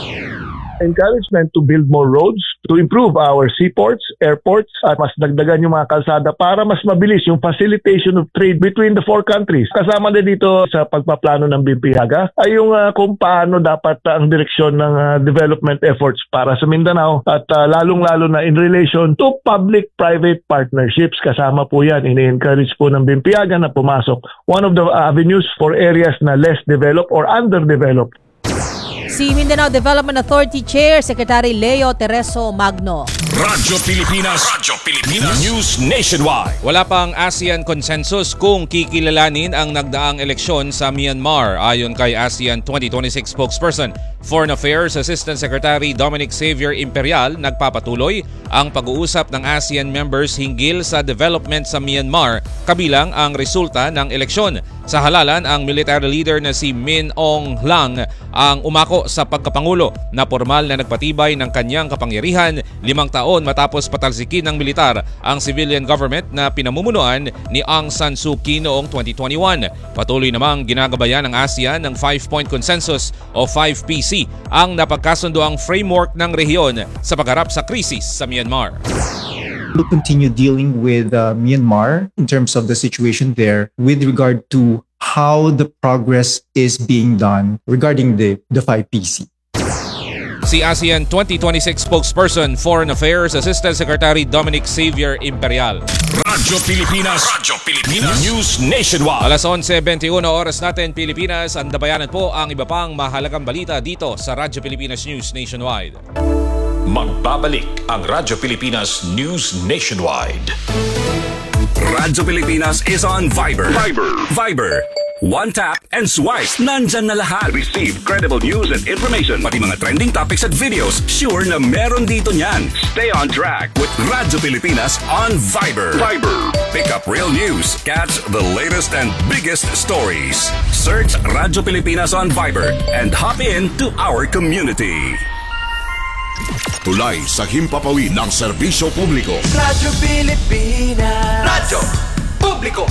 Encouragement to build more roads, to improve our seaports, airports, at mas dagdagan yung mga kalsada para mas mabilis yung facilitation of trade between the four countries. Kasama din dito sa pagpaplano ng B I M P-IAGA ay yung uh, kung paano dapat uh, ang direksyon ng uh, development efforts para sa Mindanao at uh, lalong-lalo na in relation to public-private partnerships. Kasama po yan. Ini-encourage po ng B I M P-IAGA na pumasok. One of the avenues for areas na less developed or underdeveloped. Si Mindanao Development Authority Chair Secretary Leo Tereso Magno. Radyo Pilipinas. Radyo Pilipinas. News Nationwide. Wala pang ASEAN consensus kung kikilalanin ang nagdaang eleksyon sa Myanmar. Ayon kay ASEAN twenty twenty-six spokesperson, Foreign Affairs Assistant Secretary Dominic Xavier Imperial, nagpapatuloy ang pag-uusap ng ASEAN members hinggil sa development sa Myanmar kabilang ang resulta ng eleksyon. Sa halalan, ang military leader na si Min Aung Hlaing ang umako sa pagkapangulo na formal na nagpatibay ng kanyang kapangyarihan limang taon matapos patalsikin ng militar ang civilian government na pinamumunuan ni Aung San Suu Kyi noong twenty twenty-one. Patuloy namang ginagabayan ng ASEAN ng five-point consensus o five P C ang napagkasundoang framework ng rehiyon sa pagharap sa krisis sa Myanmar. We'll continue dealing with uh, Myanmar in terms of the situation there with regard to how the progress is being done regarding the, the five P C. Si ASEAN twenty twenty-six spokesperson, Foreign Affairs Assistant Secretary Dominic Xavier Imperial. Radyo Pilipinas. Radyo Pilipinas. News Nationwide. Alas eleven twenty-one oras natin Pilipinas. Andabayanan po ang iba pang mahalagang balita dito sa Radyo Pilipinas News Nationwide. Magbabalik ang Radyo Pilipinas News Nationwide. Radyo Pilipinas is on Viber. Viber. Viber. One tap and swipe. Nandyan na lahat. Receive credible news and information. Pati mga trending topics at videos. Sure na meron dito niyan. Stay on track with Radyo Pilipinas on Viber. Viber. Pick up real news. Catch the latest and biggest stories. Search Radyo Pilipinas on Viber and hop in to our community. Tulay sa himpapawid ng serbisyo publiko. Radyo Pilipinas. Radyo Publiko.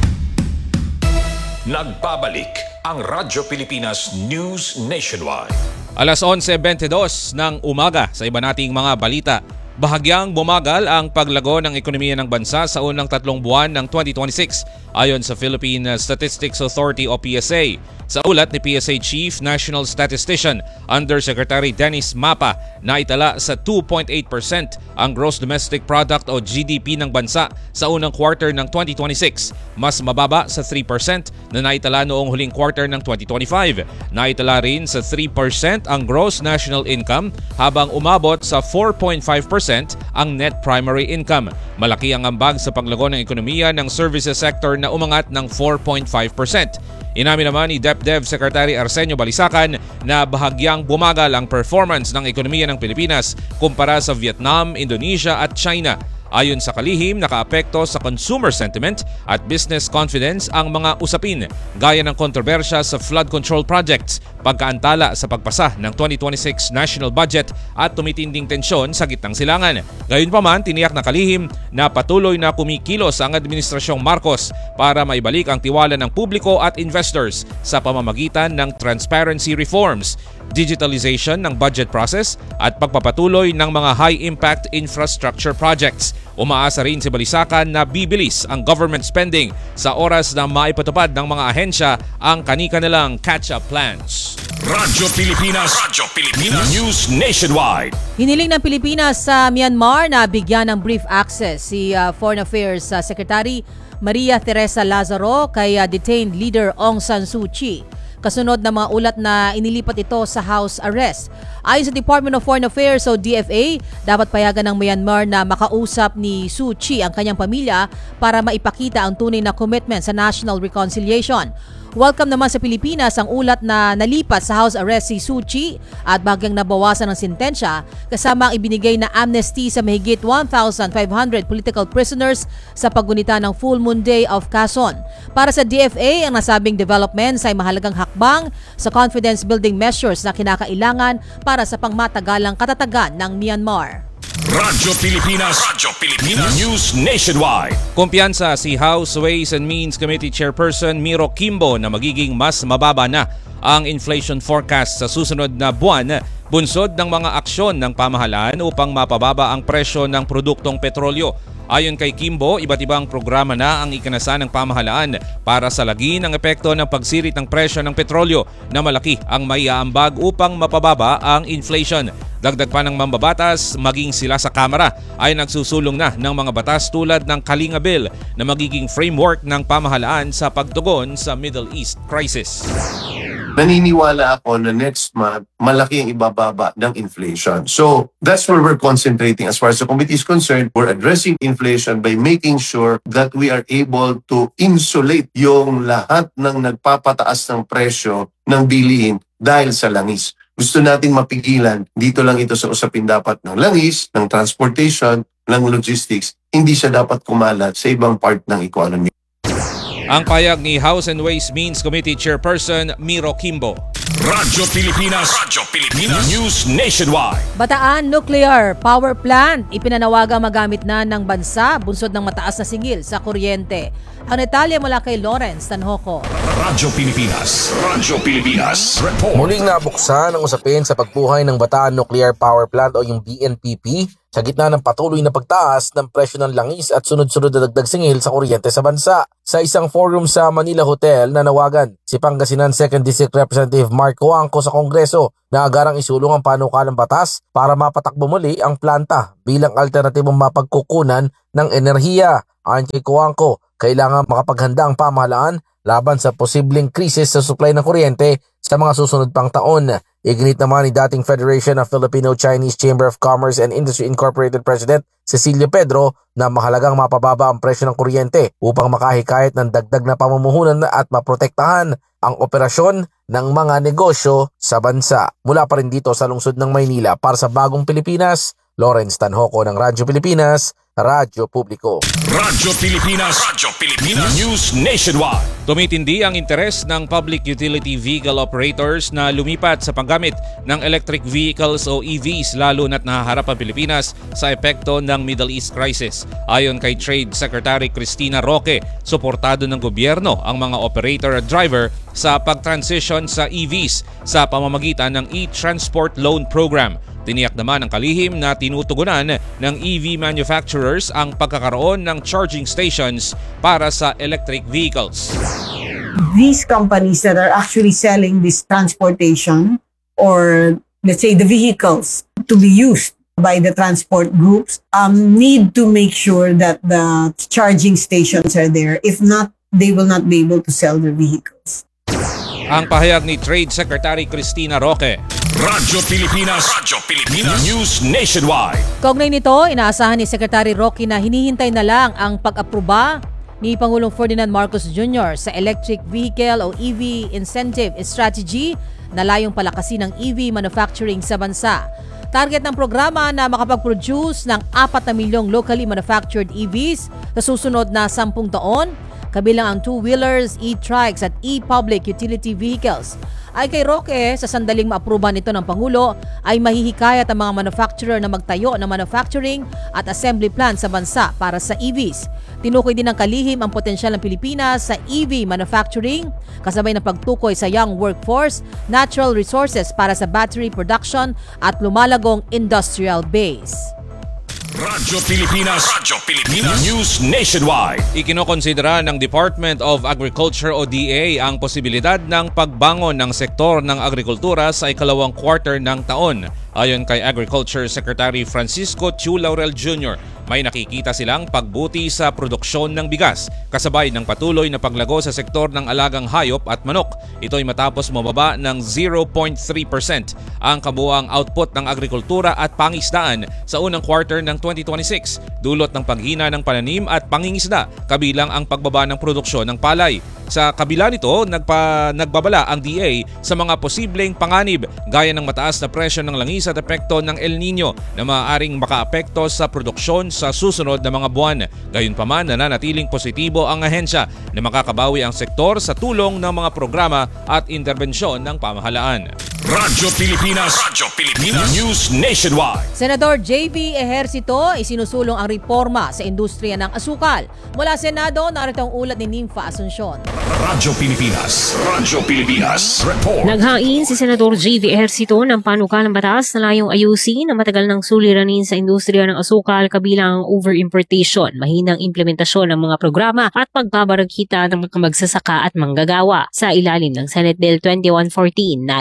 Nagbabalik ang Radyo Pilipinas News Nationwide. Alas eleven twenty-two ng umaga sa iba nating mga balita. Bahagyang bumagal ang paglago ng ekonomiya ng bansa sa unang tatlong buwan ng twenty twenty-six ayon sa Philippine Statistics Authority o P S A. Sa ulat ni P S A Chief National Statistician Undersecretary Dennis Mapa, naitala sa two point eight percent ang gross domestic product o G D P ng bansa sa unang quarter ng twenty twenty-six, mas mababa sa three percent na naitala noong huling quarter ng twenty twenty-five. Naitala rin sa three percent ang gross national income habang umabot sa four point five percent ang net primary income. Malaki ang ambag sa paglago ng ekonomiya ng services sector na umangat ng four point five percent. Inamin naman ni DepDev Secretary Arsenio Balisacan na bahagyang bumagal ang performance ng ekonomiya ng Pilipinas kumpara sa Vietnam, Indonesia at China. Ayon sa kalihim, nakaapekto sa consumer sentiment at business confidence ang mga usapin gaya ng kontrobersya sa flood control projects, pagkaantala sa pagpasa ng twenty twenty-six national budget at tumitinding tensyon sa gitnang silangan. Gayunpaman, tiniyak na kalihim na patuloy na kumikilos ang Administrasyong Marcos para maibalik ang tiwala ng publiko at investors sa pamamagitan ng transparency reforms, digitalization ng budget process at pagpapatuloy ng mga high-impact infrastructure projects. Umaasa rin si Balisacan na bibilis ang government spending sa oras na maipatupad ng mga ahensya ang kani-kanilang catch-up plans. Radyo Pilipinas. Radyo Pilipinas News Nationwide. Hiniling ng Pilipinas sa Myanmar na bigyan ng brief access si uh, Foreign Affairs uh, Secretary Maria Teresa Lazaro kay uh, detained leader Aung San Suu Kyi. Kasunod ng mga ulat na inilipat ito sa house arrest. Ayon sa Department of Foreign Affairs o D F A, dapat payagan ng Myanmar na makausap ni Suu Kyi ang kanyang pamilya para maipakita ang tunay na commitment sa national reconciliation. Welcome naman sa Pilipinas ang ulat na nalipat sa house arrest si Suu Kyi at bagyang nabawasan ng sintensya kasama ang ibinigay na amnesty sa mahigit one thousand five hundred political prisoners sa paggunita ng Full Moon Day of Quezon. Para sa D F A, ang nasabing developments ay mahalagang hakbang sa confidence building measures na kinakailangan para sa pangmatagalang katatagan ng Myanmar. Radyo Pilipinas. Radyo Pilipinas News Nationwide. Kumpiyansa si House Ways and Means Committee Chairperson Miro Kimbo na magiging mas mababa na ang inflation forecast sa susunod na buwan, bunsod ng mga aksyon ng pamahalaan upang mapababa ang presyo ng produktong petrolyo. Ayon kay Kimbo, iba't ibang programa na ang ikinasa ng pamahalaan para salagin ang epekto ng pagsirit ng presyo ng petrolyo na malaki ang maiaambag upang mapababa ang inflation. Dagdag pa ng mambabatas, maging sila sa Kamara ay nagsusulong na ng mga batas tulad ng Kalinga Bill na magiging framework ng pamahalaan sa pagtugon sa Middle East crisis. naniniwala ako na next month, malaki ang ibababa ng inflation. So, that's where we're concentrating as far as the committee is concerned. We're addressing inflation by making sure that we are able to insulate yung lahat ng nagpapataas ng presyo ng bilihin dahil sa langis. Gusto nating mapigilan, dito lang ito sa usapin dapat ng langis, ng transportation, ng logistics, hindi siya dapat kumalat sa ibang part ng economy. Ang payag ni House and Ways Means Committee Chairperson Miro Kimbo. Radyo Pilipinas, Radyo Pilipinas, News Nationwide. Bataan Nuclear Power Plant ipinanawagang magamit na ng bansa bunsod ng mataas na singil sa kuryente. Ang detalye mula kay Lawrence Tanhoco. Radyo Pilipinas, Radyo Pilipinas, Report. Muling nabuksan ang usapin sa pagbuhay ng Bataan Nuclear Power Plant o yung B N P P sa gitna ng patuloy na pagtaas ng presyo ng langis at sunod-sunod na dagdag singil sa kuryente sa bansa. Sa isang forum sa Manila Hotel na nawagan si Pangasinan second District Representative Mark Coangco sa Kongreso na agarang isulong ang panukalang batas para mapatakbo muli ang planta bilang alternatibong mapagkukunan ng enerhiya. Ayon kay Coangco, kailangan makapaghanda ang pamahalaan laban sa posibleng krisis sa supply ng kuryente sa mga susunod pang taon. Iginit naman ni dating Federation of Filipino-Chinese Chamber of Commerce and Industry Incorporated President Cecilio Pedro na mahalagang mapababa ang presyo ng kuryente upang makahikayat ng dagdag na pamumuhunan at maprotektahan ang operasyon ng mga negosyo sa bansa. Mula pa rin dito sa lungsod ng Maynila para sa Bagong Pilipinas, Lawrence Tanhoco ng Radyo Pilipinas, Radyo Publiko. Radyo Pilipinas, Radyo Pilipinas, News Nationwide. Tumitindi ang interes ng public utility vehicle operators na lumipat sa paggamit ng electric vehicles o E Vs lalo na't nahaharap ang Pilipinas sa epekto ng Middle East crisis. Ayon kay Trade Secretary Cristina Roque, suportado ng gobyerno ang mga operator at driver sa pag-transition sa E Vs sa pamamagitan ng e-transport loan program. Tiniyak naman ng kalihim na tinutugunan ng E V manufacturers ang pagkakaroon ng charging stations para sa electric vehicles. These companies that are actually selling this transportation or let's say the vehicles to be used by the transport groups um, need to make sure that the charging stations are there. If not, they will not be able to sell their vehicles. Ang pahayag ni Trade Secretary Cristina Roque. Radyo Pilipinas, Radyo Pilipinas, News Nationwide. Kaugnay nito, inaasahan ni Secretary Roque na hinihintay na lang ang pag-aproba ni Pangulong Ferdinand Marcos Junior sa Electric Vehicle o E V Incentive Strategy na layong palakasin ng E V manufacturing sa bansa. Target ng programa na makapag-produce ng apat na milyong locally manufactured E Vs sa susunod na sampung taon, kabilang ang two-wheelers, e-trikes at e-public utility vehicles. Ay kay Roque, sa sandaling maaproban ito ng Pangulo, ay mahihikayat ang mga manufacturer na magtayo ng manufacturing at assembly plant sa bansa para sa E Vs. Tinukoy din ng kalihim ang potensyal ng Pilipinas sa E V manufacturing, kasabay ng pagtukoy sa young workforce, natural resources para sa battery production at lumalagong industrial base. Radyo Pilipinas, Radyo Pilipinas, News Nationwide. Ikinokonsidera ng Department of Agriculture o D A ang posibilidad ng pagbangon ng sektor ng agrikultura sa ikalawang quarter ng taon. Ayon kay Agriculture Secretary Francisco Chu Laurel Junior, may nakikita silang pagbuti sa produksyon ng bigas kasabay ng patuloy na paglago sa sektor ng alagang hayop at manok. Ito ay matapos mababa ng zero point three percent ang kabuuang output ng agrikultura at pangisdaan sa unang quarter ng twenty twenty-six, dulot ng paghina ng pananim at pangingisda kabilang ang pagbaba ng produksyon ng palay. Sa kabila nito, nagpa, nagbabala ang D A sa mga posibleng panganib gaya ng mataas na presyo ng langis at epekto ng El Nino na maaaring makaapekto sa produksyon sa susunod na mga buwan. Gayunpaman, nananatiling positibo ang ahensya na makakabawi ang sektor sa tulong ng mga programa at interbensyon ng pamahalaan. Radyo Pilipinas, Radyo Pilipinas, News Nationwide. Senador J B Ejercito isinusulong ang reforma sa industriya ng asukal. Mula Senado, narito ang ulat ni Nympha Asuncion. Radyo Pilipinas, Radyo Pilipinas, Report. Naghain si Senador J V Ejercito ng panukalang batas na layong ayusin ang matagal ng suliranin sa industriya ng asukal kabilang ang over-importation, mahinang implementasyon ng mga programa at pagbabaragkita ng mga magsasaka at manggagawa. Sa ilalim ng Senate Bill twenty-one fourteen, nais palakas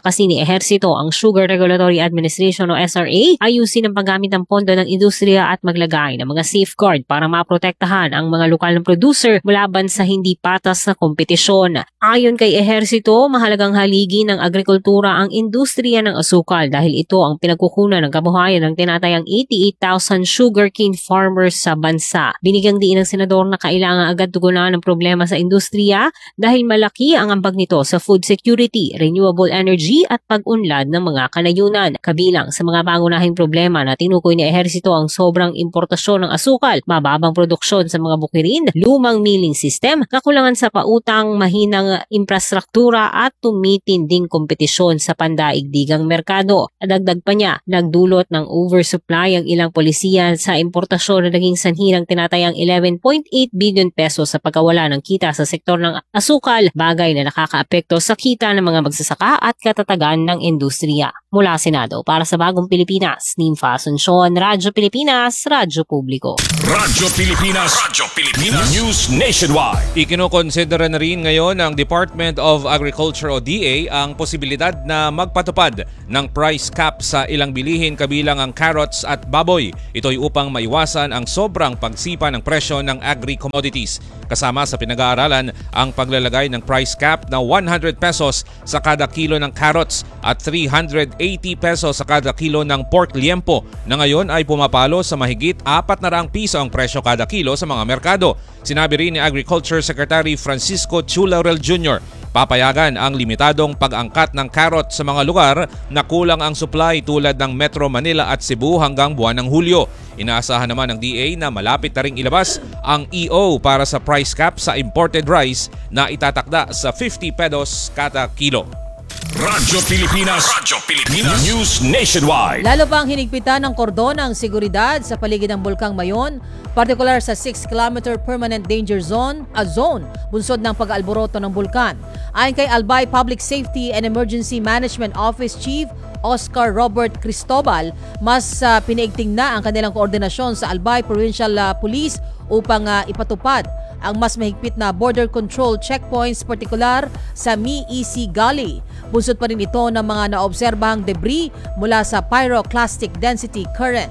Palakasin ni Ehersito ang Sugar Regulatory Administration o S R A, ayusin ang paggamit ng pondo ng industriya at maglagay ng mga safeguard para maprotektahan ang mga lokal na producer mulaban sa hindi patas na kompetisyon. Ayon kay Ehersito, mahalagang haligi ng agrikultura ang industriya ng asukal dahil ito ang pinagkukunan ng kabuhayan ng tinatayang eighty-eight thousand sugarcane farmers sa bansa. Binigyang diin ng senador na kailangan agad tugunan ang problema sa industriya dahil malaki ang ambag nito sa food security, renewable energy at pag-unlad ng mga kanayunan. Kabilang sa mga pangunahing problema na tinukoy ni Ehersito ang sobrang importasyon ng asukal, mababang produksyon sa mga bukirin, lumang milling system, kakulangan sa pautang, mahinang infrastruktura at tumitinding kompetisyon sa pandaigdigang merkado. Dagdag pa niya, nagdulot ng oversupply ang ilang polisiya sa importasyon na naging sanhi ng tinatayang eleven point eight billion pesos sa pagkawala ng kita sa sektor ng asukal, bagay na nakakaapekto sa kita ng mga magsasaka at katatagan ng industriya. Mula Senado, para sa Bagong Pilipinas, Nympha Asuncion, Radyo Pilipinas, Radyo Publiko. Radyo Pilipinas, Radyo Pilipinas, News Nationwide. Ikinokonsidera na rin ngayon ng Department of Agriculture o D A ang posibilidad na magpatupad ng price cap sa ilang bilihin kabilang ang carrots at baboy. Ito'y upang maiwasan ang sobrang pagsipa ng presyo ng agri-commodities. Kasama sa pinag-aaralan ang paglalagay ng price cap na one hundred pesos sa kada kilo ng carrots at three hundred eighty pesos sa kada kilo ng pork liempo na ngayon ay pumapalo sa mahigit apat na raang piso ang presyo kada kilo sa mga merkado. Sinabi rin ni Agriculture Secretary Francisco Chu Laurel Junior, papayagan ang limitadong pag-angkat ng carrot sa mga lugar na kulang ang supply tulad ng Metro Manila at Cebu hanggang buwan ng Hulyo. Inaasahan naman ng D A na malapit na ring ilabas ang E O para sa price cap sa imported rice na itatakda sa fifty pesos kada kilo. Radyo Pilipinas, Radyo Pilipinas, News Nationwide. Lalo pang hinigpitan ng kordon ang seguridad sa paligid ng Bulkang Mayon, partikular sa six kilometer Permanent Danger Zone, a zone, bunsod ng pag-aalboroto ng bulkan. Ayon kay Albay Public Safety and Emergency Management Office Chief Oscar Robert Cristobal, mas uh, pinaigting na ang kanilang koordinasyon sa Albay Provincial uh, Police upang uh, ipatupad ang mas mahigpit na border control checkpoints, partikular sa Mi-E C Gully. Bunsod pa rin ito ng mga naobserbahang debris mula sa pyroclastic density current.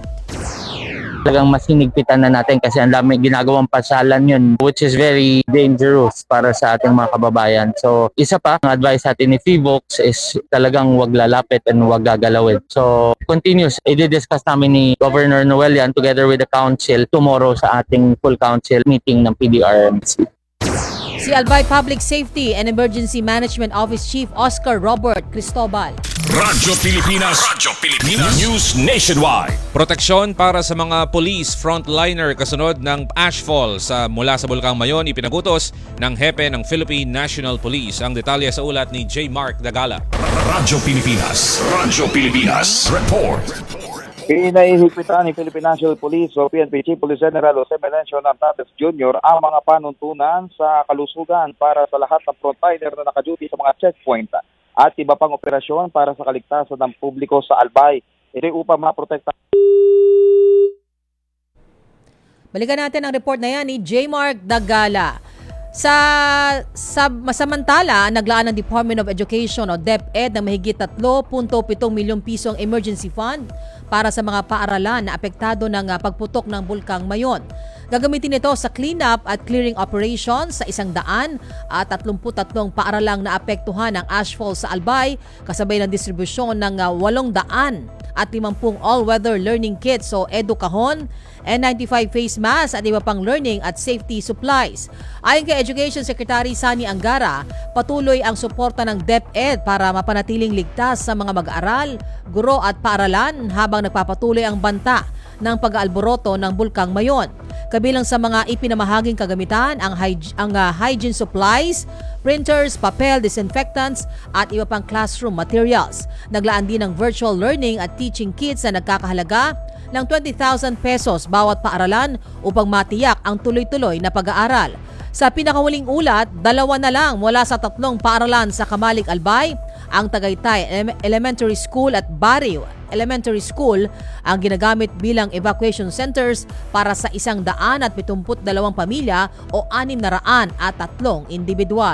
Talagang mas hinigpitan na natin kasi ang dami ginagawang pasyalan yun, which is very dangerous para sa ating mga kababayan. So isa pa, ang advice natin ni Fivox is talagang wag lalapit and wag gagalawin. So continuous, i-discuss namin ni Governor Noelian together with the council tomorrow sa ating full council meeting ng P D R M C. Si Albay Public Safety and Emergency Management Office Chief Oscar Robert Cristobal. Radyo Pilipinas, Radyo Pilipinas, News Nationwide. Proteksyon para sa mga police frontliner kasunod ng ashfall sa mula sa Bulkang Mayon ipinagutos ng hepe ng Philippine National Police. Ang detalye sa ulat ni J. Mark Dagala. Radyo Pilipinas, Radyo Pilipinas, Report. Pinahihigpitan ni Philippine National Police o P N P Chief Police General Jose Melencio Nartates Junior ang mga panuntunan sa kalusugan para sa lahat ng frontliner na nakaduty sa mga checkpoint at iba pang operasyon para sa kaligtasan ng publiko sa Albay. Ito upang maprotekta. Balikan natin ang report na yan ni J. Mark Dagala. Sa, sa masamantala, naglaan ng Department of Education o DepEd ng mahigit three point seven milyong pisong emergency fund para sa mga paaralan na apektado ng pagputok ng Bulkang Mayon. Gagamitin ito sa cleanup at clearing operations sa isang daan at tatlumput tatlong paaralang naapektuhan ng ashfall sa Albay, kasabay ng distribusyon ng walong daan at limampung all-weather learning kits o EduCahon, N ninety-five face mask at iba pang learning at safety supplies. Ayon kay Education Secretary Sani Angara, patuloy ang suporta ng DepEd para mapanatiling ligtas sa mga mag-aaral, guro at paaralan habang nagpapatuloy ang banta ng pag-aalboroto ng Bulkang Mayon. Kabilang sa mga ipinamahaging kagamitan ang, hyg- ang uh, hygiene supplies, printers, papel, disinfectants at iba pang classroom materials. Naglaan din ng virtual learning at teaching kits na nagkakahalaga ng twenty thousand pesos bawat paaralan upang matiyak ang tuloy-tuloy na pag-aaral. Sa pinakahuling ulat, dalawa na lang mula sa tatlong paaralan sa Kamalik Albay, ang Tagaytay Elementary School at Barrio Elementary School ang ginagamit bilang evacuation centers para sa isang daan at pitumput dalawang pamilya o anim na raan at tatlong individual.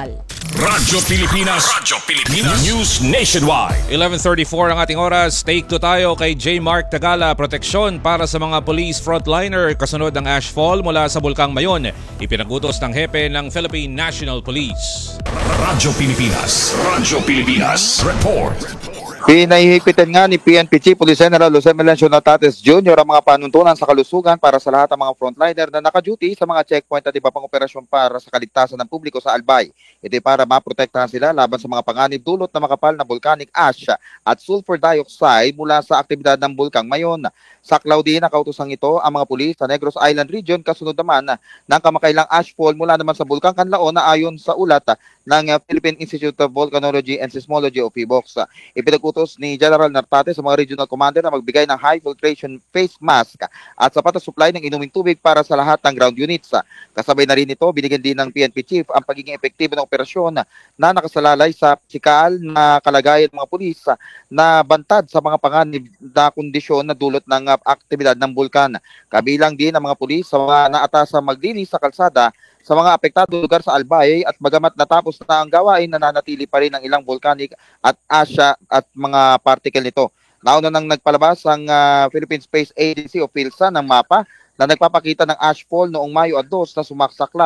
Radyo Pilipinas. Radyo Pilipinas. News Nationwide. eleven thirty-four ang ating oras. Take to tayo kay J. Mark Tagala. Proteksyon para sa mga police frontliner kasunod ng ashfall mula sa Bulkang Mayon. Ipinagutos ng hepe ng Philippine National Police. Radyo Pilipinas. Radyo Pilipinas. Report. Pinahihigpitan nga ni P N P Chief Police General Jose Melencio Natates Junior ang mga panuntunan sa kalusugan para sa lahat ng mga frontliner na naka-duty sa mga checkpoint at iba pang operasyon para sa kaligtasan ng publiko sa Albay. Ito ay para maprotektahan sila laban sa mga panganib dulot na makapal na volcanic ash at sulfur dioxide mula sa aktibidad ng Bulkang Mayon. Saklaw din ang kautosang ito ang mga pulis sa Negros Island Region kasunod naman ng kamakailang ashfall mula naman sa Bulkang Kanlaon na ayon sa ulat ng Philippine Institute of Volcanology and Seismology o PHIVOLCS. Ipinagutos ni General Nartate sa mga regional commander na magbigay ng high filtration face mask at sapat na supply ng inuming tubig para sa lahat ng ground units. Kasabay na rin ito, binigyan din ng P N P Chief ang pagiging epektibo ng operasyon na nakasalalay sa physical na kalagayan ng mga pulis na bantad sa mga panganib na kondisyon na dulot ng aktibidad ng bulkan. Kabilang din ang mga pulis sa mga naatasa maglinis sa kalsada sa mga apektado lugar sa Albay at bagamat natapos na ang gawain, nananatili pa rin ang ilang volcanic at asya at mga particle nito. Nauna nang nagpalabas ang uh, Philippine Space Agency o PhilSA ng mapa na nagpapakita ng ashfall noong Mayo dos na sumaksakla